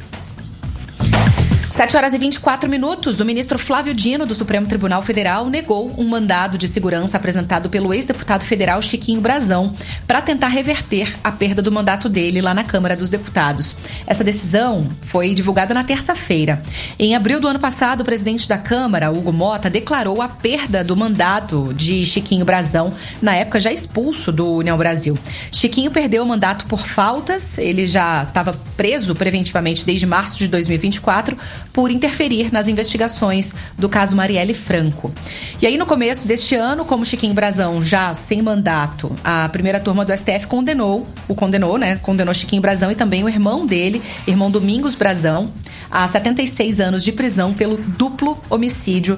7h24, o ministro Flávio Dino, do Supremo Tribunal Federal, negou um mandado de segurança apresentado pelo ex-deputado federal Chiquinho Brazão para tentar reverter a perda do mandato dele lá na Câmara dos Deputados. Essa decisão foi divulgada na terça-feira. Em abril do ano passado, o presidente da Câmara, Hugo Mota, declarou a perda do mandato de Chiquinho Brazão, na época já expulso do União Brasil. Chiquinho perdeu o mandato por faltas, ele já estava preso preventivamente desde março de 2024, por interferir nas investigações do caso Marielle Franco. E aí, no começo deste ano, como Chiquinho Brazão já sem mandato, a primeira turma do STF condenou Chiquinho Brazão e também o irmão dele, irmão Domingos Brazão, a 76 anos de prisão pelo duplo homicídio.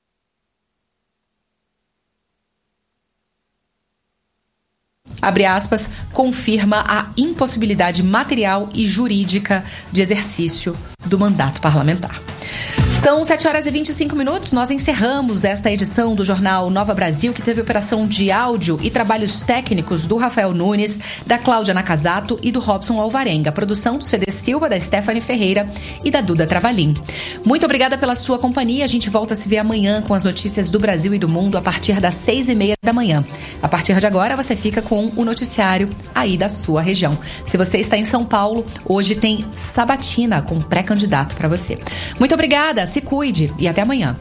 Abre aspas, confirma a impossibilidade material e jurídica de exercício do mandato parlamentar. São 7h25, nós encerramos esta edição do Jornal Nova Brasil, que teve operação de áudio e trabalhos técnicos do Rafael Nunes, da Cláudia Nakazato e do Robson Alvarenga. Produção do CD Silva, da Stephanie Ferreira e da Duda Travalim. Muito obrigada pela sua companhia. A gente volta a se ver amanhã com as notícias do Brasil e do mundo a partir das 6h30 da manhã. A partir de agora, você fica com o noticiário aí da sua região. Se você está em São Paulo, hoje tem sabatina com pré-candidato para você. Muito obrigada. Se cuide e até amanhã.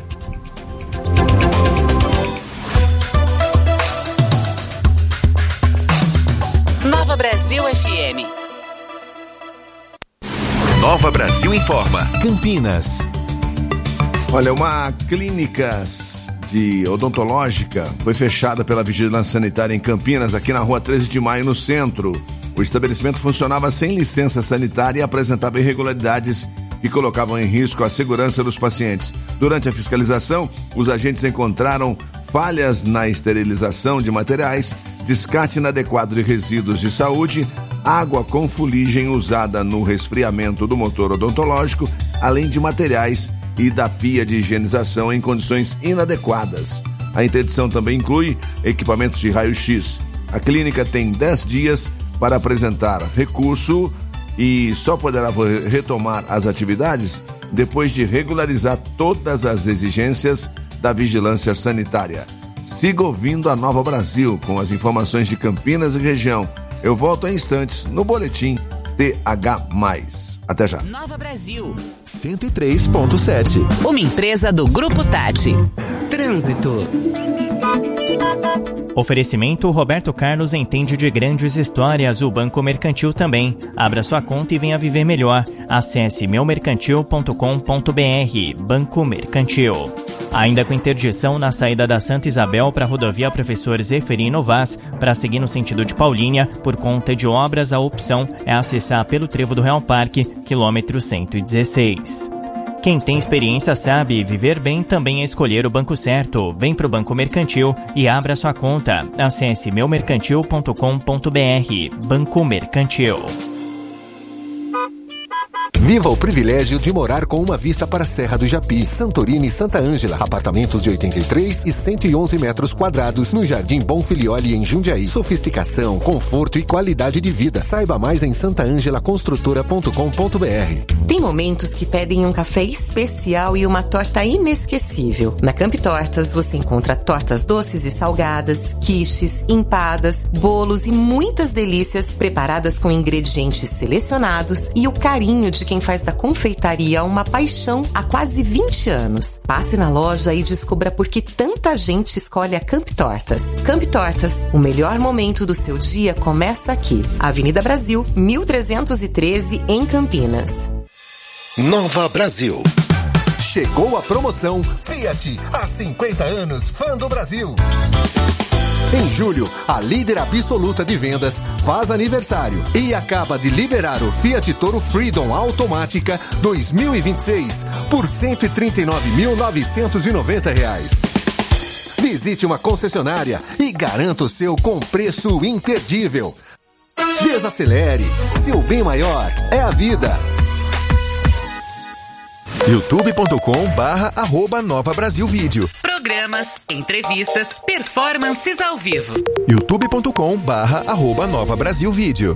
Nova Brasil FM. Nova Brasil informa. Campinas. Olha, uma clínica de odontológica foi fechada pela Vigilância Sanitária em Campinas, aqui na rua 13 de Maio, no centro. O estabelecimento funcionava sem licença sanitária e apresentava irregularidades que colocavam em risco a segurança dos pacientes. Durante a fiscalização, os agentes encontraram falhas na esterilização de materiais, descarte inadequado de resíduos de saúde, água com fuligem usada no resfriamento do motor odontológico, além de materiais e da pia de higienização em condições inadequadas. A interdição também inclui equipamentos de raio-x. A clínica tem 10 dias para apresentar recurso e só poderá retomar as atividades depois de regularizar todas as exigências da vigilância sanitária. Siga ouvindo a Nova Brasil com as informações de Campinas e região. Eu volto em instantes no Boletim TH+. Até já. Nova Brasil 103.7. Uma empresa do Grupo Tati. Trânsito. Oferecimento Roberto Carlos entende de grandes histórias, o Banco Mercantil também. Abra sua conta e venha viver melhor. Acesse meumercantil.com.br. Banco Mercantil. Ainda com interdição na saída da Santa Isabel para a rodovia Professor Zeferino Vaz, para seguir no sentido de Paulínia, por conta de obras, a opção é acessar pelo Trevo do Real Parque, quilômetro 116. Quem tem experiência sabe, viver bem também é escolher o banco certo. Vem pro Banco Mercantil e abra sua conta. Acesse meumercantil.com.br. Banco Mercantil. Viva o privilégio de morar com uma vista para a Serra do Japi, Santorini e Santa Ângela. Apartamentos de 83 e 111 metros quadrados no Jardim Bonfilioli, em Jundiaí. Sofisticação, conforto e qualidade de vida. Saiba mais em santaangelaconstrutora.com.br. Tem momentos que pedem um café especial e uma torta inesquecível. Na Camp Tortas você encontra tortas doces e salgadas, quiches, empadas, bolos e muitas delícias preparadas com ingredientes selecionados e o carinho de quem faz da confeitaria uma paixão há quase 20 anos. Passe na loja e descubra por que tanta gente escolhe a Camp Tortas. Camp Tortas, o melhor momento do seu dia começa aqui. Avenida Brasil, 1313, em Campinas. Nova Brasil Chegou a promoção Fiat, há 50 anos, fã do Brasil. Em julho, a líder absoluta de vendas faz aniversário e acaba de liberar o Fiat Toro Freedom Automática 2026 por R$ 139.990. Visite uma concessionária e garanta o seu com preço imperdível. Desacelere, seu bem maior é a vida. youtube.com/@Nova Brasil Vídeo. Programas, entrevistas, performances ao vivo. youtube.com/@Nova Brasil Vídeo.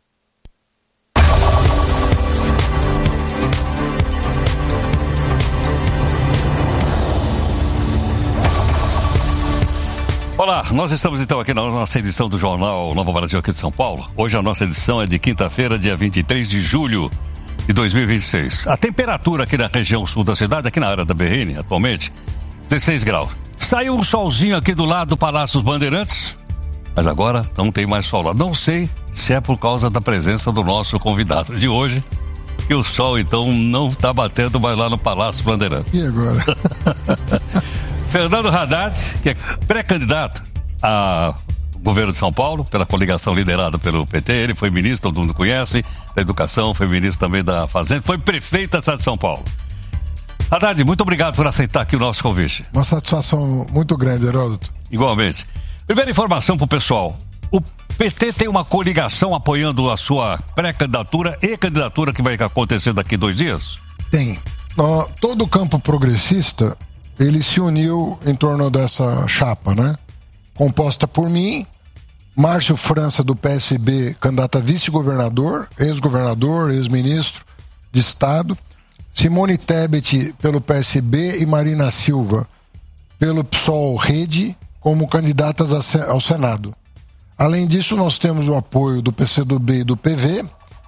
Olá, nós estamos então aqui na nossa edição do Jornal Nova Brasil aqui de São Paulo. Hoje a nossa edição é de quinta-feira, dia 23 de julho de 2026. A temperatura aqui na região sul da cidade, aqui na área da BRN, atualmente, 16 graus. Saiu um solzinho aqui do lado do Palácio dos Bandeirantes, mas agora não tem mais sol lá. Não sei se é por causa da presença do nosso convidado de hoje, que o sol então não está batendo mais lá no Palácio dos Bandeirantes. E agora? Fernando Haddad, que é pré-candidato a governo de São Paulo, pela coligação liderada pelo PT, ele foi ministro, todo mundo conhece, da Educação, foi ministro também da Fazenda, foi prefeito da cidade de São Paulo. Haddad, muito obrigado por aceitar aqui o nosso convite. Uma satisfação muito grande, Heródoto. Igualmente. Primeira informação pro pessoal. O PT tem uma coligação apoiando a sua pré-candidatura e candidatura que vai acontecer daqui 2 dias? Tem. Todo o campo progressista, ele se uniu em torno dessa chapa, né? Composta por mim, Márcio França do PSB, candidato a vice-governador, ex-governador, ex-ministro de Estado, Simone Tebet pelo PSB e Marina Silva pelo PSOL Rede como candidatas ao Senado. Além disso, nós temos o apoio do PCdoB e do PV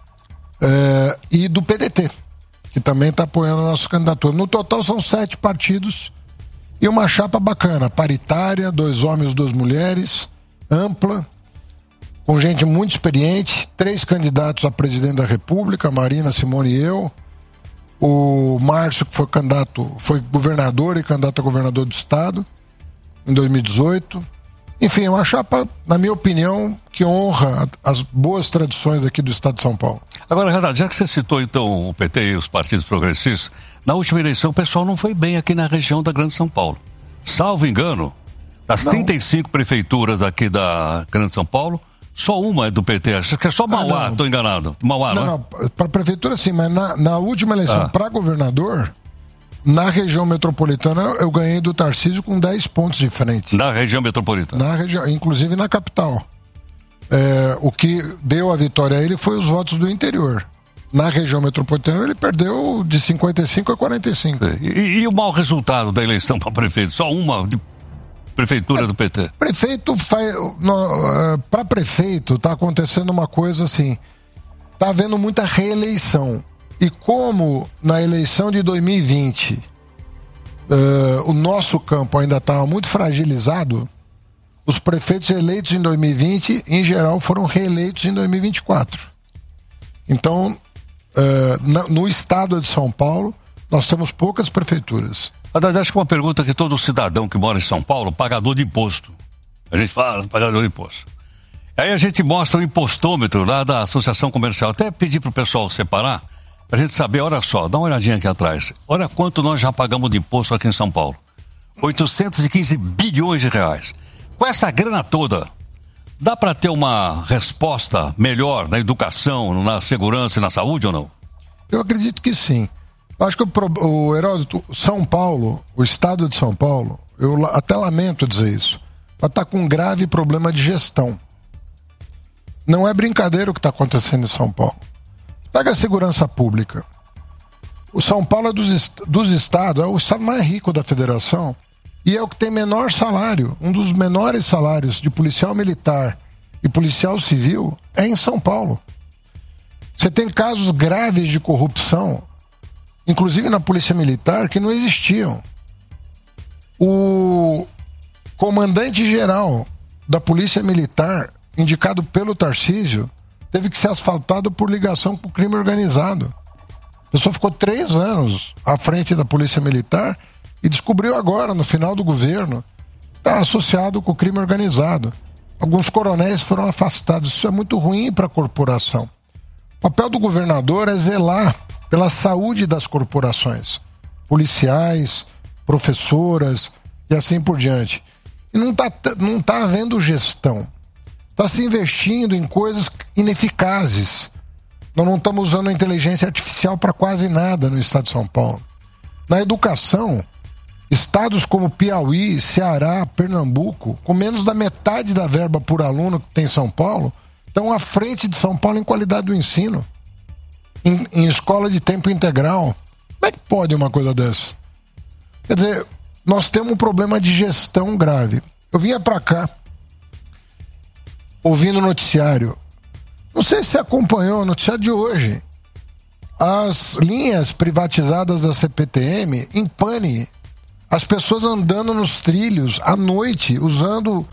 e do PDT, que também está apoiando a nossa candidatura. No total são 7 partidos e uma chapa bacana, paritária, 2 homens, 2 mulheres, ampla, com gente muito experiente, 3 candidatos a presidente da República, Marina, Simone e eu, o Márcio, que foi governador e candidato a governador do Estado em 2018. Enfim, é uma chapa, na minha opinião, que honra as boas tradições aqui do Estado de São Paulo. Agora, Renato, já que você citou então o PT e os partidos progressistas, na última eleição o pessoal não foi bem aqui na região da Grande São Paulo. Salvo engano, das 35 prefeituras aqui da Grande São Paulo, só uma é do PT. Acho que é só Mauá, estou enganado. Mauá, não, para prefeitura sim, mas na última eleição para governador, na região metropolitana eu ganhei do Tarcísio com 10 pontos de frente. Na região metropolitana? Na região, inclusive na capital. O que deu a vitória a ele foi os votos do interior. Na região metropolitana ele perdeu de 55 a 45. E o mau resultado da eleição para prefeito? Só uma de prefeitura do PT? Prefeito, para prefeito está acontecendo uma coisa assim, está havendo muita reeleição. E como na eleição de 2020 o nosso campo ainda estava muito fragilizado, os prefeitos eleitos em 2020, em geral, foram reeleitos em 2024. Então, no estado de São Paulo, nós temos poucas prefeituras. Acho que uma pergunta que todo cidadão que mora em São Paulo, pagador de imposto. A gente fala, pagador de imposto. Aí a gente mostra o impostômetro lá da Associação Comercial. Até pedi pro pessoal separar, pra gente saber, olha só, dá uma olhadinha aqui atrás. Olha quanto nós já pagamos de imposto aqui em São Paulo. 815 bilhões de reais. Com essa grana toda, dá para ter uma resposta melhor na educação, na segurança e na saúde ou não? Eu acredito que sim. Eu acho que o Heródoto, São Paulo, o estado de São Paulo, eu até lamento dizer isso, está com um grave problema de gestão. Não é brincadeira o que está acontecendo em São Paulo. Pega a segurança pública. O São Paulo é dos estados, é o estado mais rico da federação e é o que tem menor salário. Um dos menores salários de policial militar e policial civil é em São Paulo. Você tem casos graves de corrupção, inclusive na polícia militar, que não existiam. O comandante-geral da polícia militar, indicado pelo Tarcísio, teve que ser asfaltado por ligação com o crime organizado. A pessoa ficou 3 anos à frente da Polícia Militar e descobriu agora, no final do governo, está associado com o crime organizado. Alguns coronéis foram afastados. Isso é muito ruim para a corporação. O papel do governador é zelar pela saúde das corporações, policiais, professoras e assim por diante. E não tá havendo gestão. Está se investindo em coisas ineficazes. Nós não estamos usando a inteligência artificial para quase nada no estado de São Paulo. Na educação, estados como Piauí, Ceará, Pernambuco, com menos da metade da verba por aluno que tem em São Paulo, estão à frente de São Paulo em qualidade do ensino, em escola de tempo integral. Como é que pode uma coisa dessa? Quer dizer, nós temos um problema de gestão grave. Eu vinha para cá, ouvindo o noticiário. Não sei se você acompanhou o noticiário de hoje. As linhas privatizadas da CPTM em pane. As pessoas andando nos trilhos à noite, usando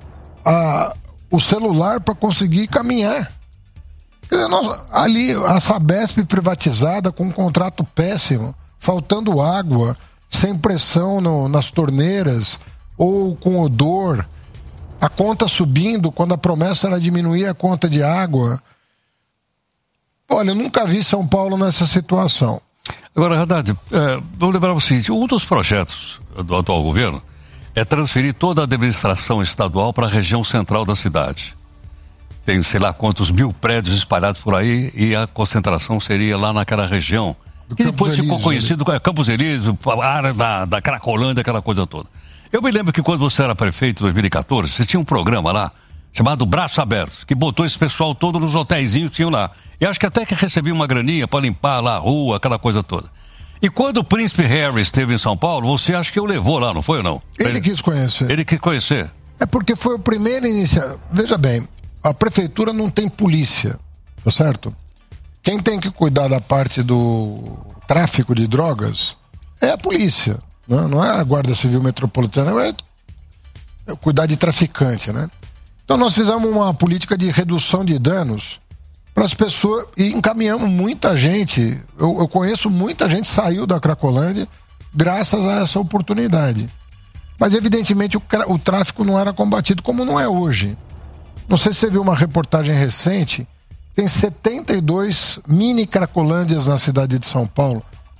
o celular para conseguir caminhar. Quer dizer, ali, a Sabesp privatizada com um contrato péssimo, faltando água, sem pressão nas torneiras, ou com odor, a conta subindo quando a promessa era diminuir a conta de água. Olha, eu nunca vi São Paulo nessa situação. Agora, Haddad, vamos lembrar o seguinte, um dos projetos do atual governo é transferir toda a administração estadual para a região central da cidade. Tem sei lá quantos mil prédios espalhados por aí e a concentração seria lá naquela região. Que depois ficou conhecido como Campos Elíseos, a área da Cracolândia, aquela coisa toda. Eu me lembro que quando você era prefeito em 2014, você tinha um programa lá chamado Braços Abertos, que botou esse pessoal todo nos hotelzinhos que tinham lá. E acho que até que recebia uma graninha para limpar lá a rua, aquela coisa toda. E quando o Príncipe Harry esteve em São Paulo, você acha que o levou lá, não foi ou não? Ele quis conhecer. Ele quis conhecer. É porque foi o primeiro iniciativa. Veja bem, a prefeitura não tem polícia, tá certo? Quem tem que cuidar da parte do tráfico de drogas é a polícia, né? Não é a Guarda Civil Metropolitana, é cuidar de traficante, né? Então nós fizemos uma política de redução de danos para as pessoas e encaminhamos muita gente. Eu conheço muita gente que saiu da Cracolândia graças a essa oportunidade. Mas evidentemente o tráfico não era combatido como não é hoje. Não sei se você viu uma reportagem recente, tem 72 mini Cracolândias na cidade de São Paulo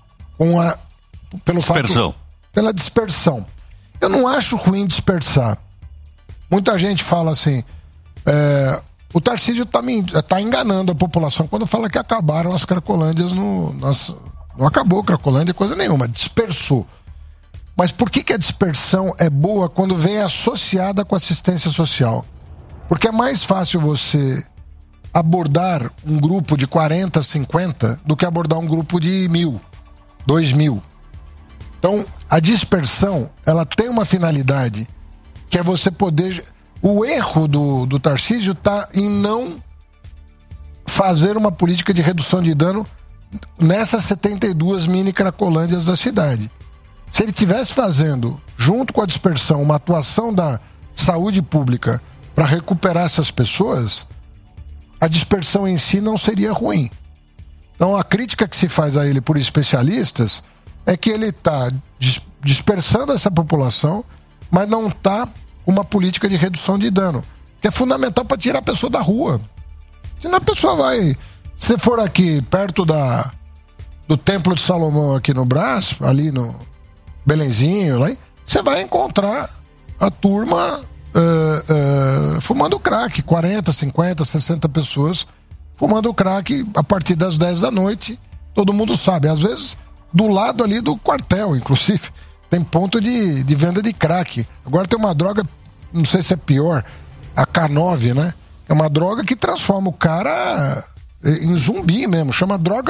pela dispersão. Eu não acho ruim dispersar. Muita gente fala assim, o Tarcísio tá enganando a população quando fala que acabaram as Cracolândias não acabou a Cracolândia, coisa nenhuma, dispersou. Mas por que a dispersão é boa quando vem associada com assistência social? Porque é mais fácil você abordar um grupo de 40, 50 do que abordar um grupo de 1.000, 2.000. Então, a dispersão, ela tem uma finalidade que é você poder... O erro do Tarcísio está em não fazer uma política de redução de dano nessas 72 mini Cracolândias da cidade. Se ele estivesse fazendo, junto com a dispersão, uma atuação da saúde pública para recuperar essas pessoas, a dispersão em si não seria ruim. Então a crítica que se faz a ele por especialistas é que ele está dispersando essa população, mas não está uma política de redução de dano, que é fundamental para tirar a pessoa da rua. Senão a pessoa vai... Se for aqui perto do Templo de Salomão aqui no Brás, ali no Belenzinho, lá, você vai encontrar a turma fumando crack, 40, 50, 60 pessoas fumando crack a partir das 10 da noite, todo mundo sabe, às vezes do lado ali do quartel, inclusive, tem ponto de venda de crack. Agora tem uma droga, não sei se é pior, a K9, né? É uma droga que transforma o cara em zumbi mesmo, chama droga,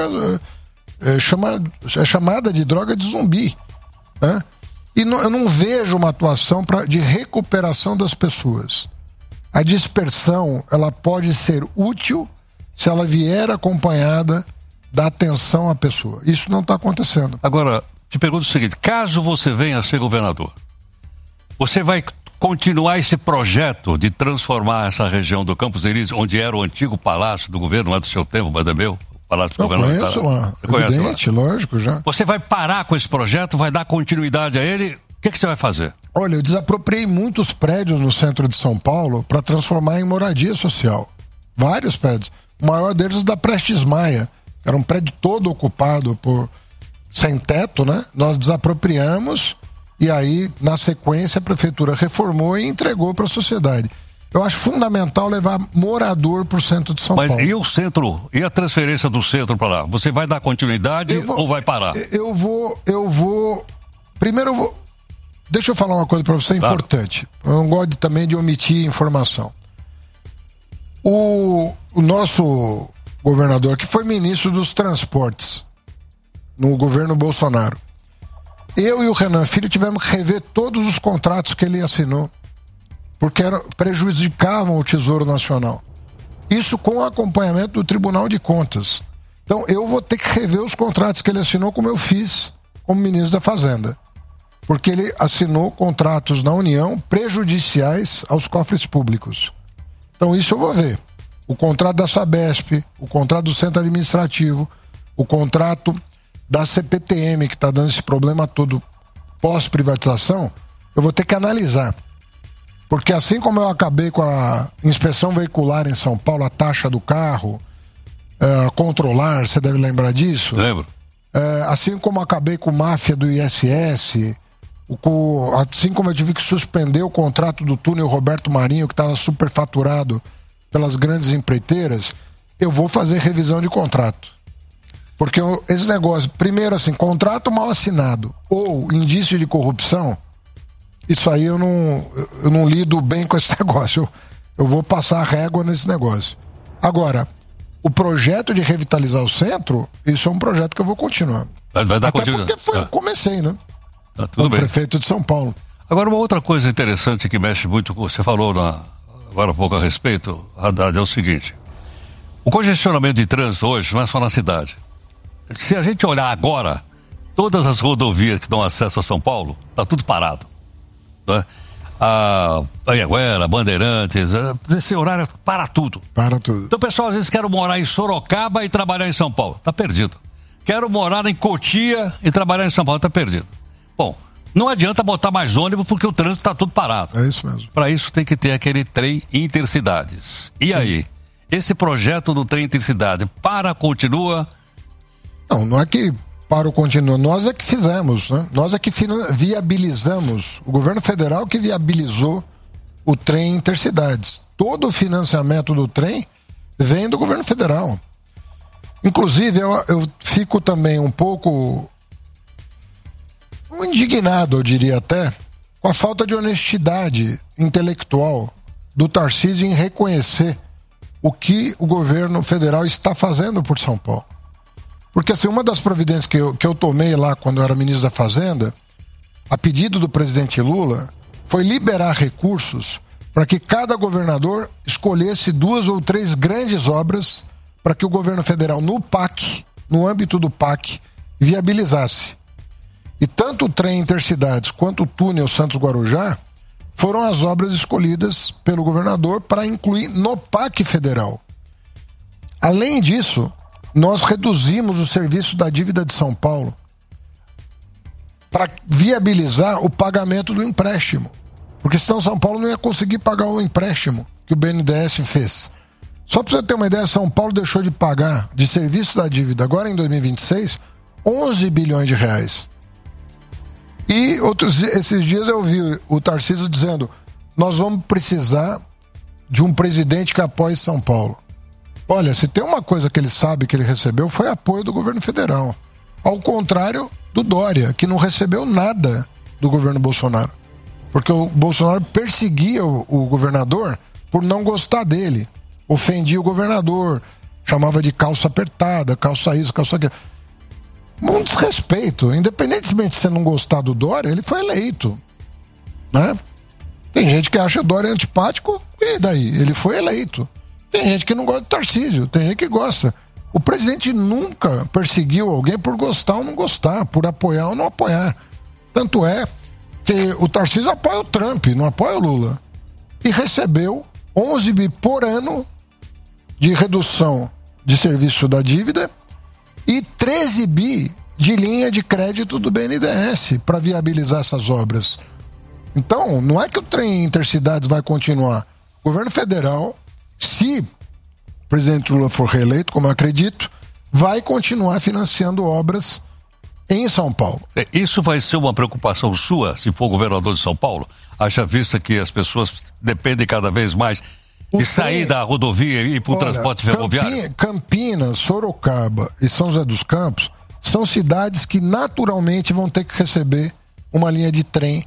é chamada de droga de zumbi, né? E eu não vejo uma atuação de recuperação das pessoas. A dispersão, ela pode ser útil se ela vier acompanhada da atenção à pessoa. Isso não está acontecendo. Agora, te pergunto o seguinte, caso você venha a ser governador, você vai continuar esse projeto de transformar essa região do Campos Elíseos, onde era o antigo palácio do governo, não é do seu tempo, mas é meu, Palácio Eu Governador. conheço lá. Você conhece lá? Evidente, lógico, já. Você vai parar com esse projeto, vai dar continuidade a ele? O que você vai fazer? Olha, eu desapropriei muitos prédios no centro de São Paulo para transformar em moradia social. Vários prédios. O maior deles é da Prestes Maia, que era um prédio todo ocupado por sem teto, né? Nós desapropriamos e aí, na sequência, a prefeitura reformou e entregou para a sociedade. Eu acho fundamental levar morador para o centro de São Paulo. Mas e o centro? E a transferência do centro para lá? Você vai dar continuidade ou vai parar? Eu vou... Primeiro eu vou... Deixa eu falar uma coisa para você importante. Eu não gosto também de omitir informação. O nosso governador, que foi ministro dos transportes no governo Bolsonaro, eu e o Renan Filho tivemos que rever todos os contratos que ele assinou, porque prejudicavam o Tesouro Nacional. Isso com acompanhamento do Tribunal de Contas. Então eu vou ter que rever os contratos que ele assinou, como eu fiz como ministro da Fazenda. Porque ele assinou contratos na União prejudiciais aos cofres públicos. Então isso eu vou ver. O contrato da Sabesp, o contrato do Centro Administrativo, o contrato da CPTM, que está dando esse problema todo pós-privatização, eu vou ter que analisar. Porque assim como eu acabei com a inspeção veicular em São Paulo, a taxa do carro, controlar, você deve lembrar disso? Lembro. Assim como acabei com máfia do ISS, assim como eu tive que suspender o contrato do túnel Roberto Marinho, que estava superfaturado pelas grandes empreiteiras, eu vou fazer revisão de contrato. Porque esse negócio, primeiro assim, contrato mal assinado ou indício de corrupção, isso aí eu não lido bem com esse negócio. Eu vou passar a régua nesse negócio. Agora, o projeto de revitalizar o centro, isso é um projeto que eu vou continuar. Vai dar Até continuidade. porque eu comecei, né? Tudo como bem. prefeito de São Paulo. Agora, uma outra coisa interessante que mexe muito com... Você falou agora há pouco a respeito, Haddad, é o seguinte. O congestionamento de trânsito hoje não é só na cidade. Se a gente olhar agora, todas as rodovias que dão acesso a São Paulo, tá tudo parado. Né? A Anhanguera, Bandeirantes, nesse horário para tudo. Para tudo. Então o pessoal às vezes quer morar em Sorocaba e trabalhar em São Paulo. Tá perdido. Quero morar em Cotia e trabalhar em São Paulo. Tá perdido. Bom, não adianta botar mais ônibus porque o trânsito tá tudo parado. É isso mesmo. Para isso tem que ter aquele trem intercidades. E aí? Esse projeto do trem intercidade continua? Não é que para o continuo, nós é que fizemos, né? Nós é que viabilizamos, o governo federal que viabilizou o trem intercidades. Todo o financiamento do trem vem do governo federal. Inclusive, eu fico também um pouco indignado, eu diria até, com a falta de honestidade intelectual do Tarcísio em reconhecer o que o governo federal está fazendo por São Paulo. Porque assim, uma das providências que eu tomei lá quando eu era ministro da Fazenda, a pedido do presidente Lula, foi liberar recursos para que cada governador escolhesse 2 ou 3 grandes obras para que o governo federal, no PAC, no âmbito do PAC, viabilizasse. E tanto o trem intercidades quanto o túnel Santos-Guarujá foram as obras escolhidas pelo governador para incluir no PAC federal. Além disso, nós reduzimos o serviço da dívida de São Paulo para viabilizar o pagamento do empréstimo. Porque senão São Paulo não ia conseguir pagar o empréstimo que o BNDES fez. Só para você ter uma ideia, São Paulo deixou de pagar de serviço da dívida agora em 2026 11 bilhões de reais. E esses dias eu vi o Tarcísio dizendo: nós vamos precisar de um presidente que apoie São Paulo. Olha, se tem uma coisa que ele sabe que ele recebeu, foi apoio do governo federal. Ao contrário do Dória, que não recebeu nada do governo Bolsonaro. Porque o Bolsonaro perseguia o governador por não gostar dele. Ofendia o governador, chamava de calça apertada, calça isso, calça aquilo. Um desrespeito. Independentemente de você não gostar do Dória, ele foi eleito. Né? Tem gente que acha o Dória antipático, e daí? Ele foi eleito. Tem gente que não gosta do Tarcísio, tem gente que gosta. O presidente nunca perseguiu alguém por gostar ou não gostar, por apoiar ou não apoiar. Tanto é que o Tarcísio apoia o Trump, não apoia o Lula. E recebeu 11 bi por ano de redução de serviço da dívida e 13 bi de linha de crédito do BNDES para viabilizar essas obras. Então, não é que o trem intercidades vai continuar. O governo federal, se o presidente Lula for reeleito, como eu acredito, vai continuar financiando obras em São Paulo. Isso vai ser uma preocupação sua, se for governador de São Paulo? Haja vista que as pessoas dependem cada vez mais de sair da rodovia e ir para o transporte ferroviário? Campinas, Sorocaba e São José dos Campos são cidades que naturalmente vão ter que receber uma linha de trem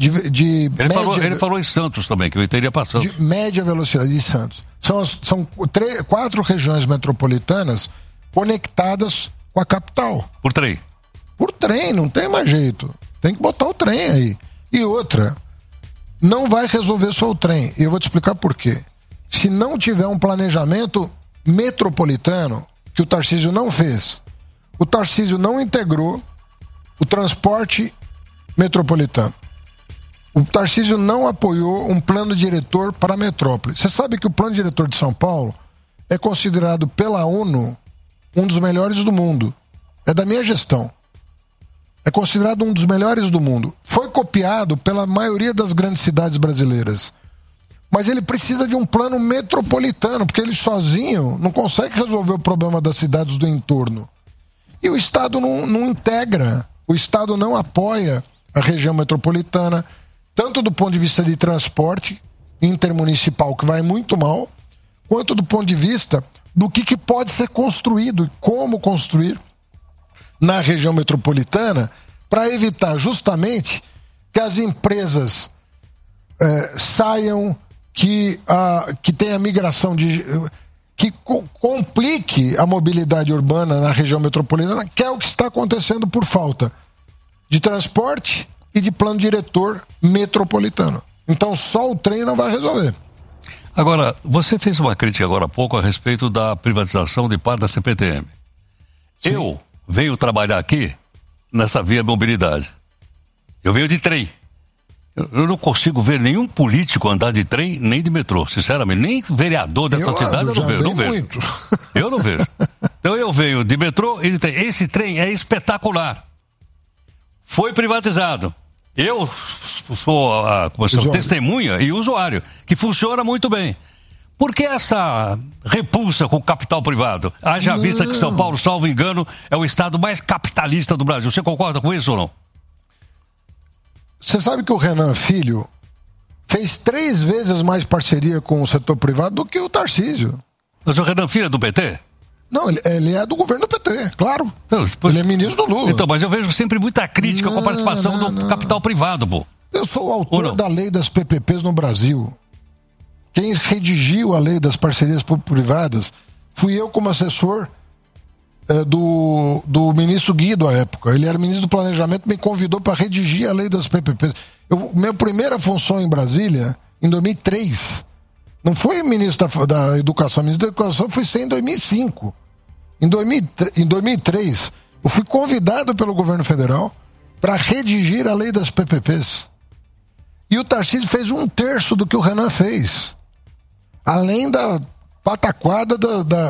Ele falou em Santos também, que eu teria passando. De média velocidade em Santos. São 4 regiões metropolitanas conectadas com a capital. Por trem? Por trem, não tem mais jeito. Tem que botar o trem aí. E outra, não vai resolver só o trem. E eu vou te explicar por quê. Se não tiver um planejamento metropolitano, que o Tarcísio não fez, o Tarcísio não integrou o transporte metropolitano. O Tarcísio não apoiou um plano diretor para a metrópole. Você sabe que o plano diretor de São Paulo é considerado pela ONU um dos melhores do mundo. É da minha gestão. É considerado um dos melhores do mundo. Foi copiado pela maioria das grandes cidades brasileiras. Mas ele precisa de um plano metropolitano, porque ele sozinho não consegue resolver o problema das cidades do entorno. E o Estado não integra, o Estado não apoia a região metropolitana, tanto do ponto de vista de transporte intermunicipal, que vai muito mal, quanto do ponto de vista do que pode ser construído e como construir na região metropolitana para evitar justamente que as empresas saiam, que tenha migração que complique a mobilidade urbana na região metropolitana, que é o que está acontecendo por falta de transporte e de plano diretor metropolitano. Então só o trem não vai resolver. Agora, você fez uma crítica agora há pouco a respeito da privatização de parte da CPTM. Sim. Eu venho trabalhar aqui nessa via mobilidade. Eu venho de trem. Eu não consigo ver nenhum político andar de trem nem de metrô, sinceramente. Nem vereador dessa cidade eu não vejo. Muito. Eu não vejo. Então eu venho de metrô e de trem. Esse trem é espetacular. Foi privatizado. Eu sou testemunha e usuário, que funciona muito bem. Por que essa repulsa com o capital privado? Haja vista que São Paulo, salvo engano, é o estado mais capitalista do Brasil. Você concorda com isso ou não? Você sabe que o Renan Filho fez 3 vezes mais parceria com o setor privado do que o Tarcísio. Mas o Renan Filho é do PT? Não, ele é do governo do PT, claro. Então, ele é ministro do Lula. Então, mas eu vejo sempre muita crítica com a participação do capital privado, pô. Eu sou o autor da lei das PPPs no Brasil. Quem redigiu a lei das parcerias público-privadas fui eu como assessor do ministro Guido à época. Ele era ministro do Planejamento, me convidou para redigir a lei das PPPs. Minha primeira função em Brasília, em 2003, não foi ministro da Educação. Ministro da Educação foi ser em 2005. Em 2003, eu fui convidado pelo governo federal para redigir a lei das PPPs. E o Tarcísio fez 1/3 do que o Renan fez. Além da pataquada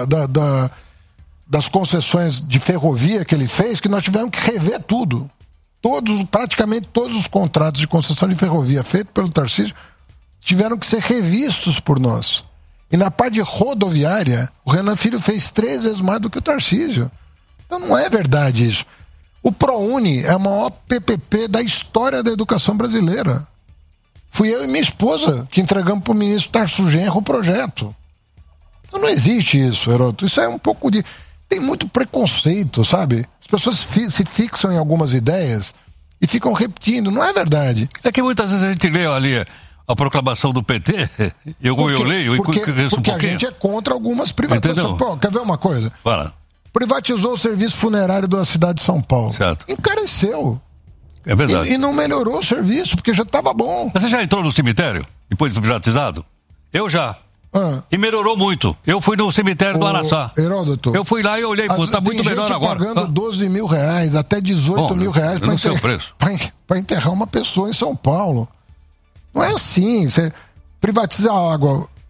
das concessões de ferrovia que ele fez, que nós tivemos que rever tudo. Praticamente todos os contratos de concessão de ferrovia feitos pelo Tarcísio tiveram que ser revistos por nós. E na parte de rodoviária, o Renan Filho fez 3 vezes mais do que o Tarcísio. Então não é verdade isso. O ProUni é a maior PPP da história da educação brasileira. Fui eu e minha esposa que entregamos para o ministro Tarso Genro o projeto. Então não existe isso, Heródoto. Isso é um pouco de... Tem muito preconceito, sabe? As pessoas se fixam em algumas ideias e ficam repetindo. Não é verdade. É que muitas vezes a gente lê ali a proclamação do PT, eu leio e conheço um porque a gente é contra algumas privatizações. Pô, quer ver uma coisa? Fala. Privatizou o serviço funerário da cidade de São Paulo. Certo. Encareceu. É verdade. E não melhorou o serviço, porque já estava bom. Mas você já entrou no cemitério, depois de privatizado? Eu já. E melhorou muito. Eu fui no cemitério do Araçá. Heródoto. Eu fui lá e olhei, pô, tá muito melhor agora. Pagando 12 mil reais, até 18 mil reais para enterrar uma pessoa em São Paulo. Não é assim. Você privatiza a água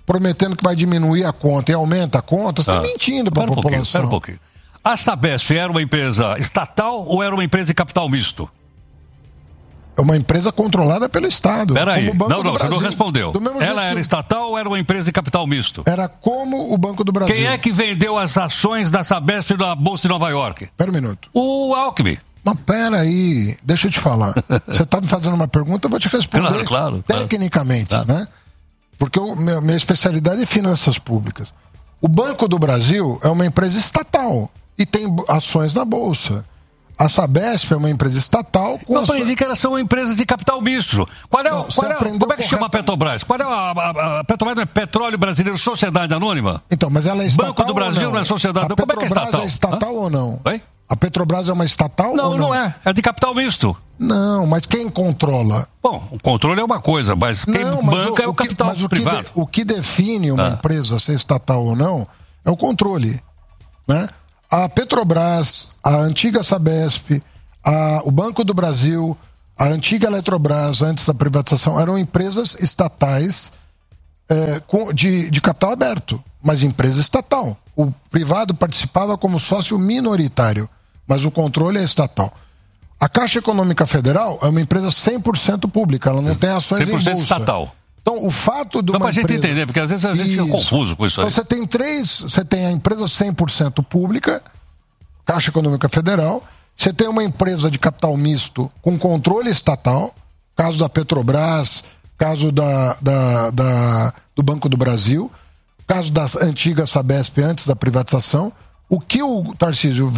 prometendo que vai diminuir a conta e aumenta a conta, você está mentindo para a população. Espera um pouquinho. A Sabesp era uma empresa estatal ou era uma empresa de capital misto? É uma empresa controlada pelo Estado. Peraí, não, do você Brasil. não respondeu. Ela era estatal ou era uma empresa de capital misto? Era como o Banco do Brasil. Quem é que vendeu as ações da Sabesp na Bolsa de Nova York? Espera um minuto. O Alckmin. Mas pera aí, deixa eu te falar. Você está me fazendo uma pergunta, eu vou te responder claro. Tecnicamente, né? Porque minha especialidade é finanças públicas. O Banco do Brasil é uma empresa estatal e tem ações na Bolsa. A Sabesp é uma empresa estatal com... Eu aprendi que elas são empresas de capital misto. Como é que chama a Petrobras? A Petrobras não é Petróleo Brasileiro Sociedade Anônima? Então, mas ela é estatal. Banco do Brasil não é sociedade anônima. Como é que é estatal? É estatal ou não? Oi? A Petrobras é uma estatal ou não? Não é. É de capital misto. Não, mas quem controla? Bom, o controle é uma coisa, mas quem banca é o capital privado. O que define uma empresa ser estatal ou não é o controle, né? A Petrobras, a antiga Sabesp, o Banco do Brasil, a antiga Eletrobras, antes da privatização, eram empresas estatais de capital aberto, mas empresa estatal. O privado participava como sócio minoritário, mas o controle é estatal. A Caixa Econômica Federal é uma empresa 100% pública, ela não tem ações em bolsa. 100% estatal. Então, o fato de uma pra empresa... gente entender, porque às vezes a gente fica confuso com isso aí. Então, você tem a empresa 100% pública, Caixa Econômica Federal, você tem uma empresa de capital misto com controle estatal, caso da Petrobras, caso do Banco do Brasil, caso da antiga Sabesp antes da privatização. O que o Tarcísio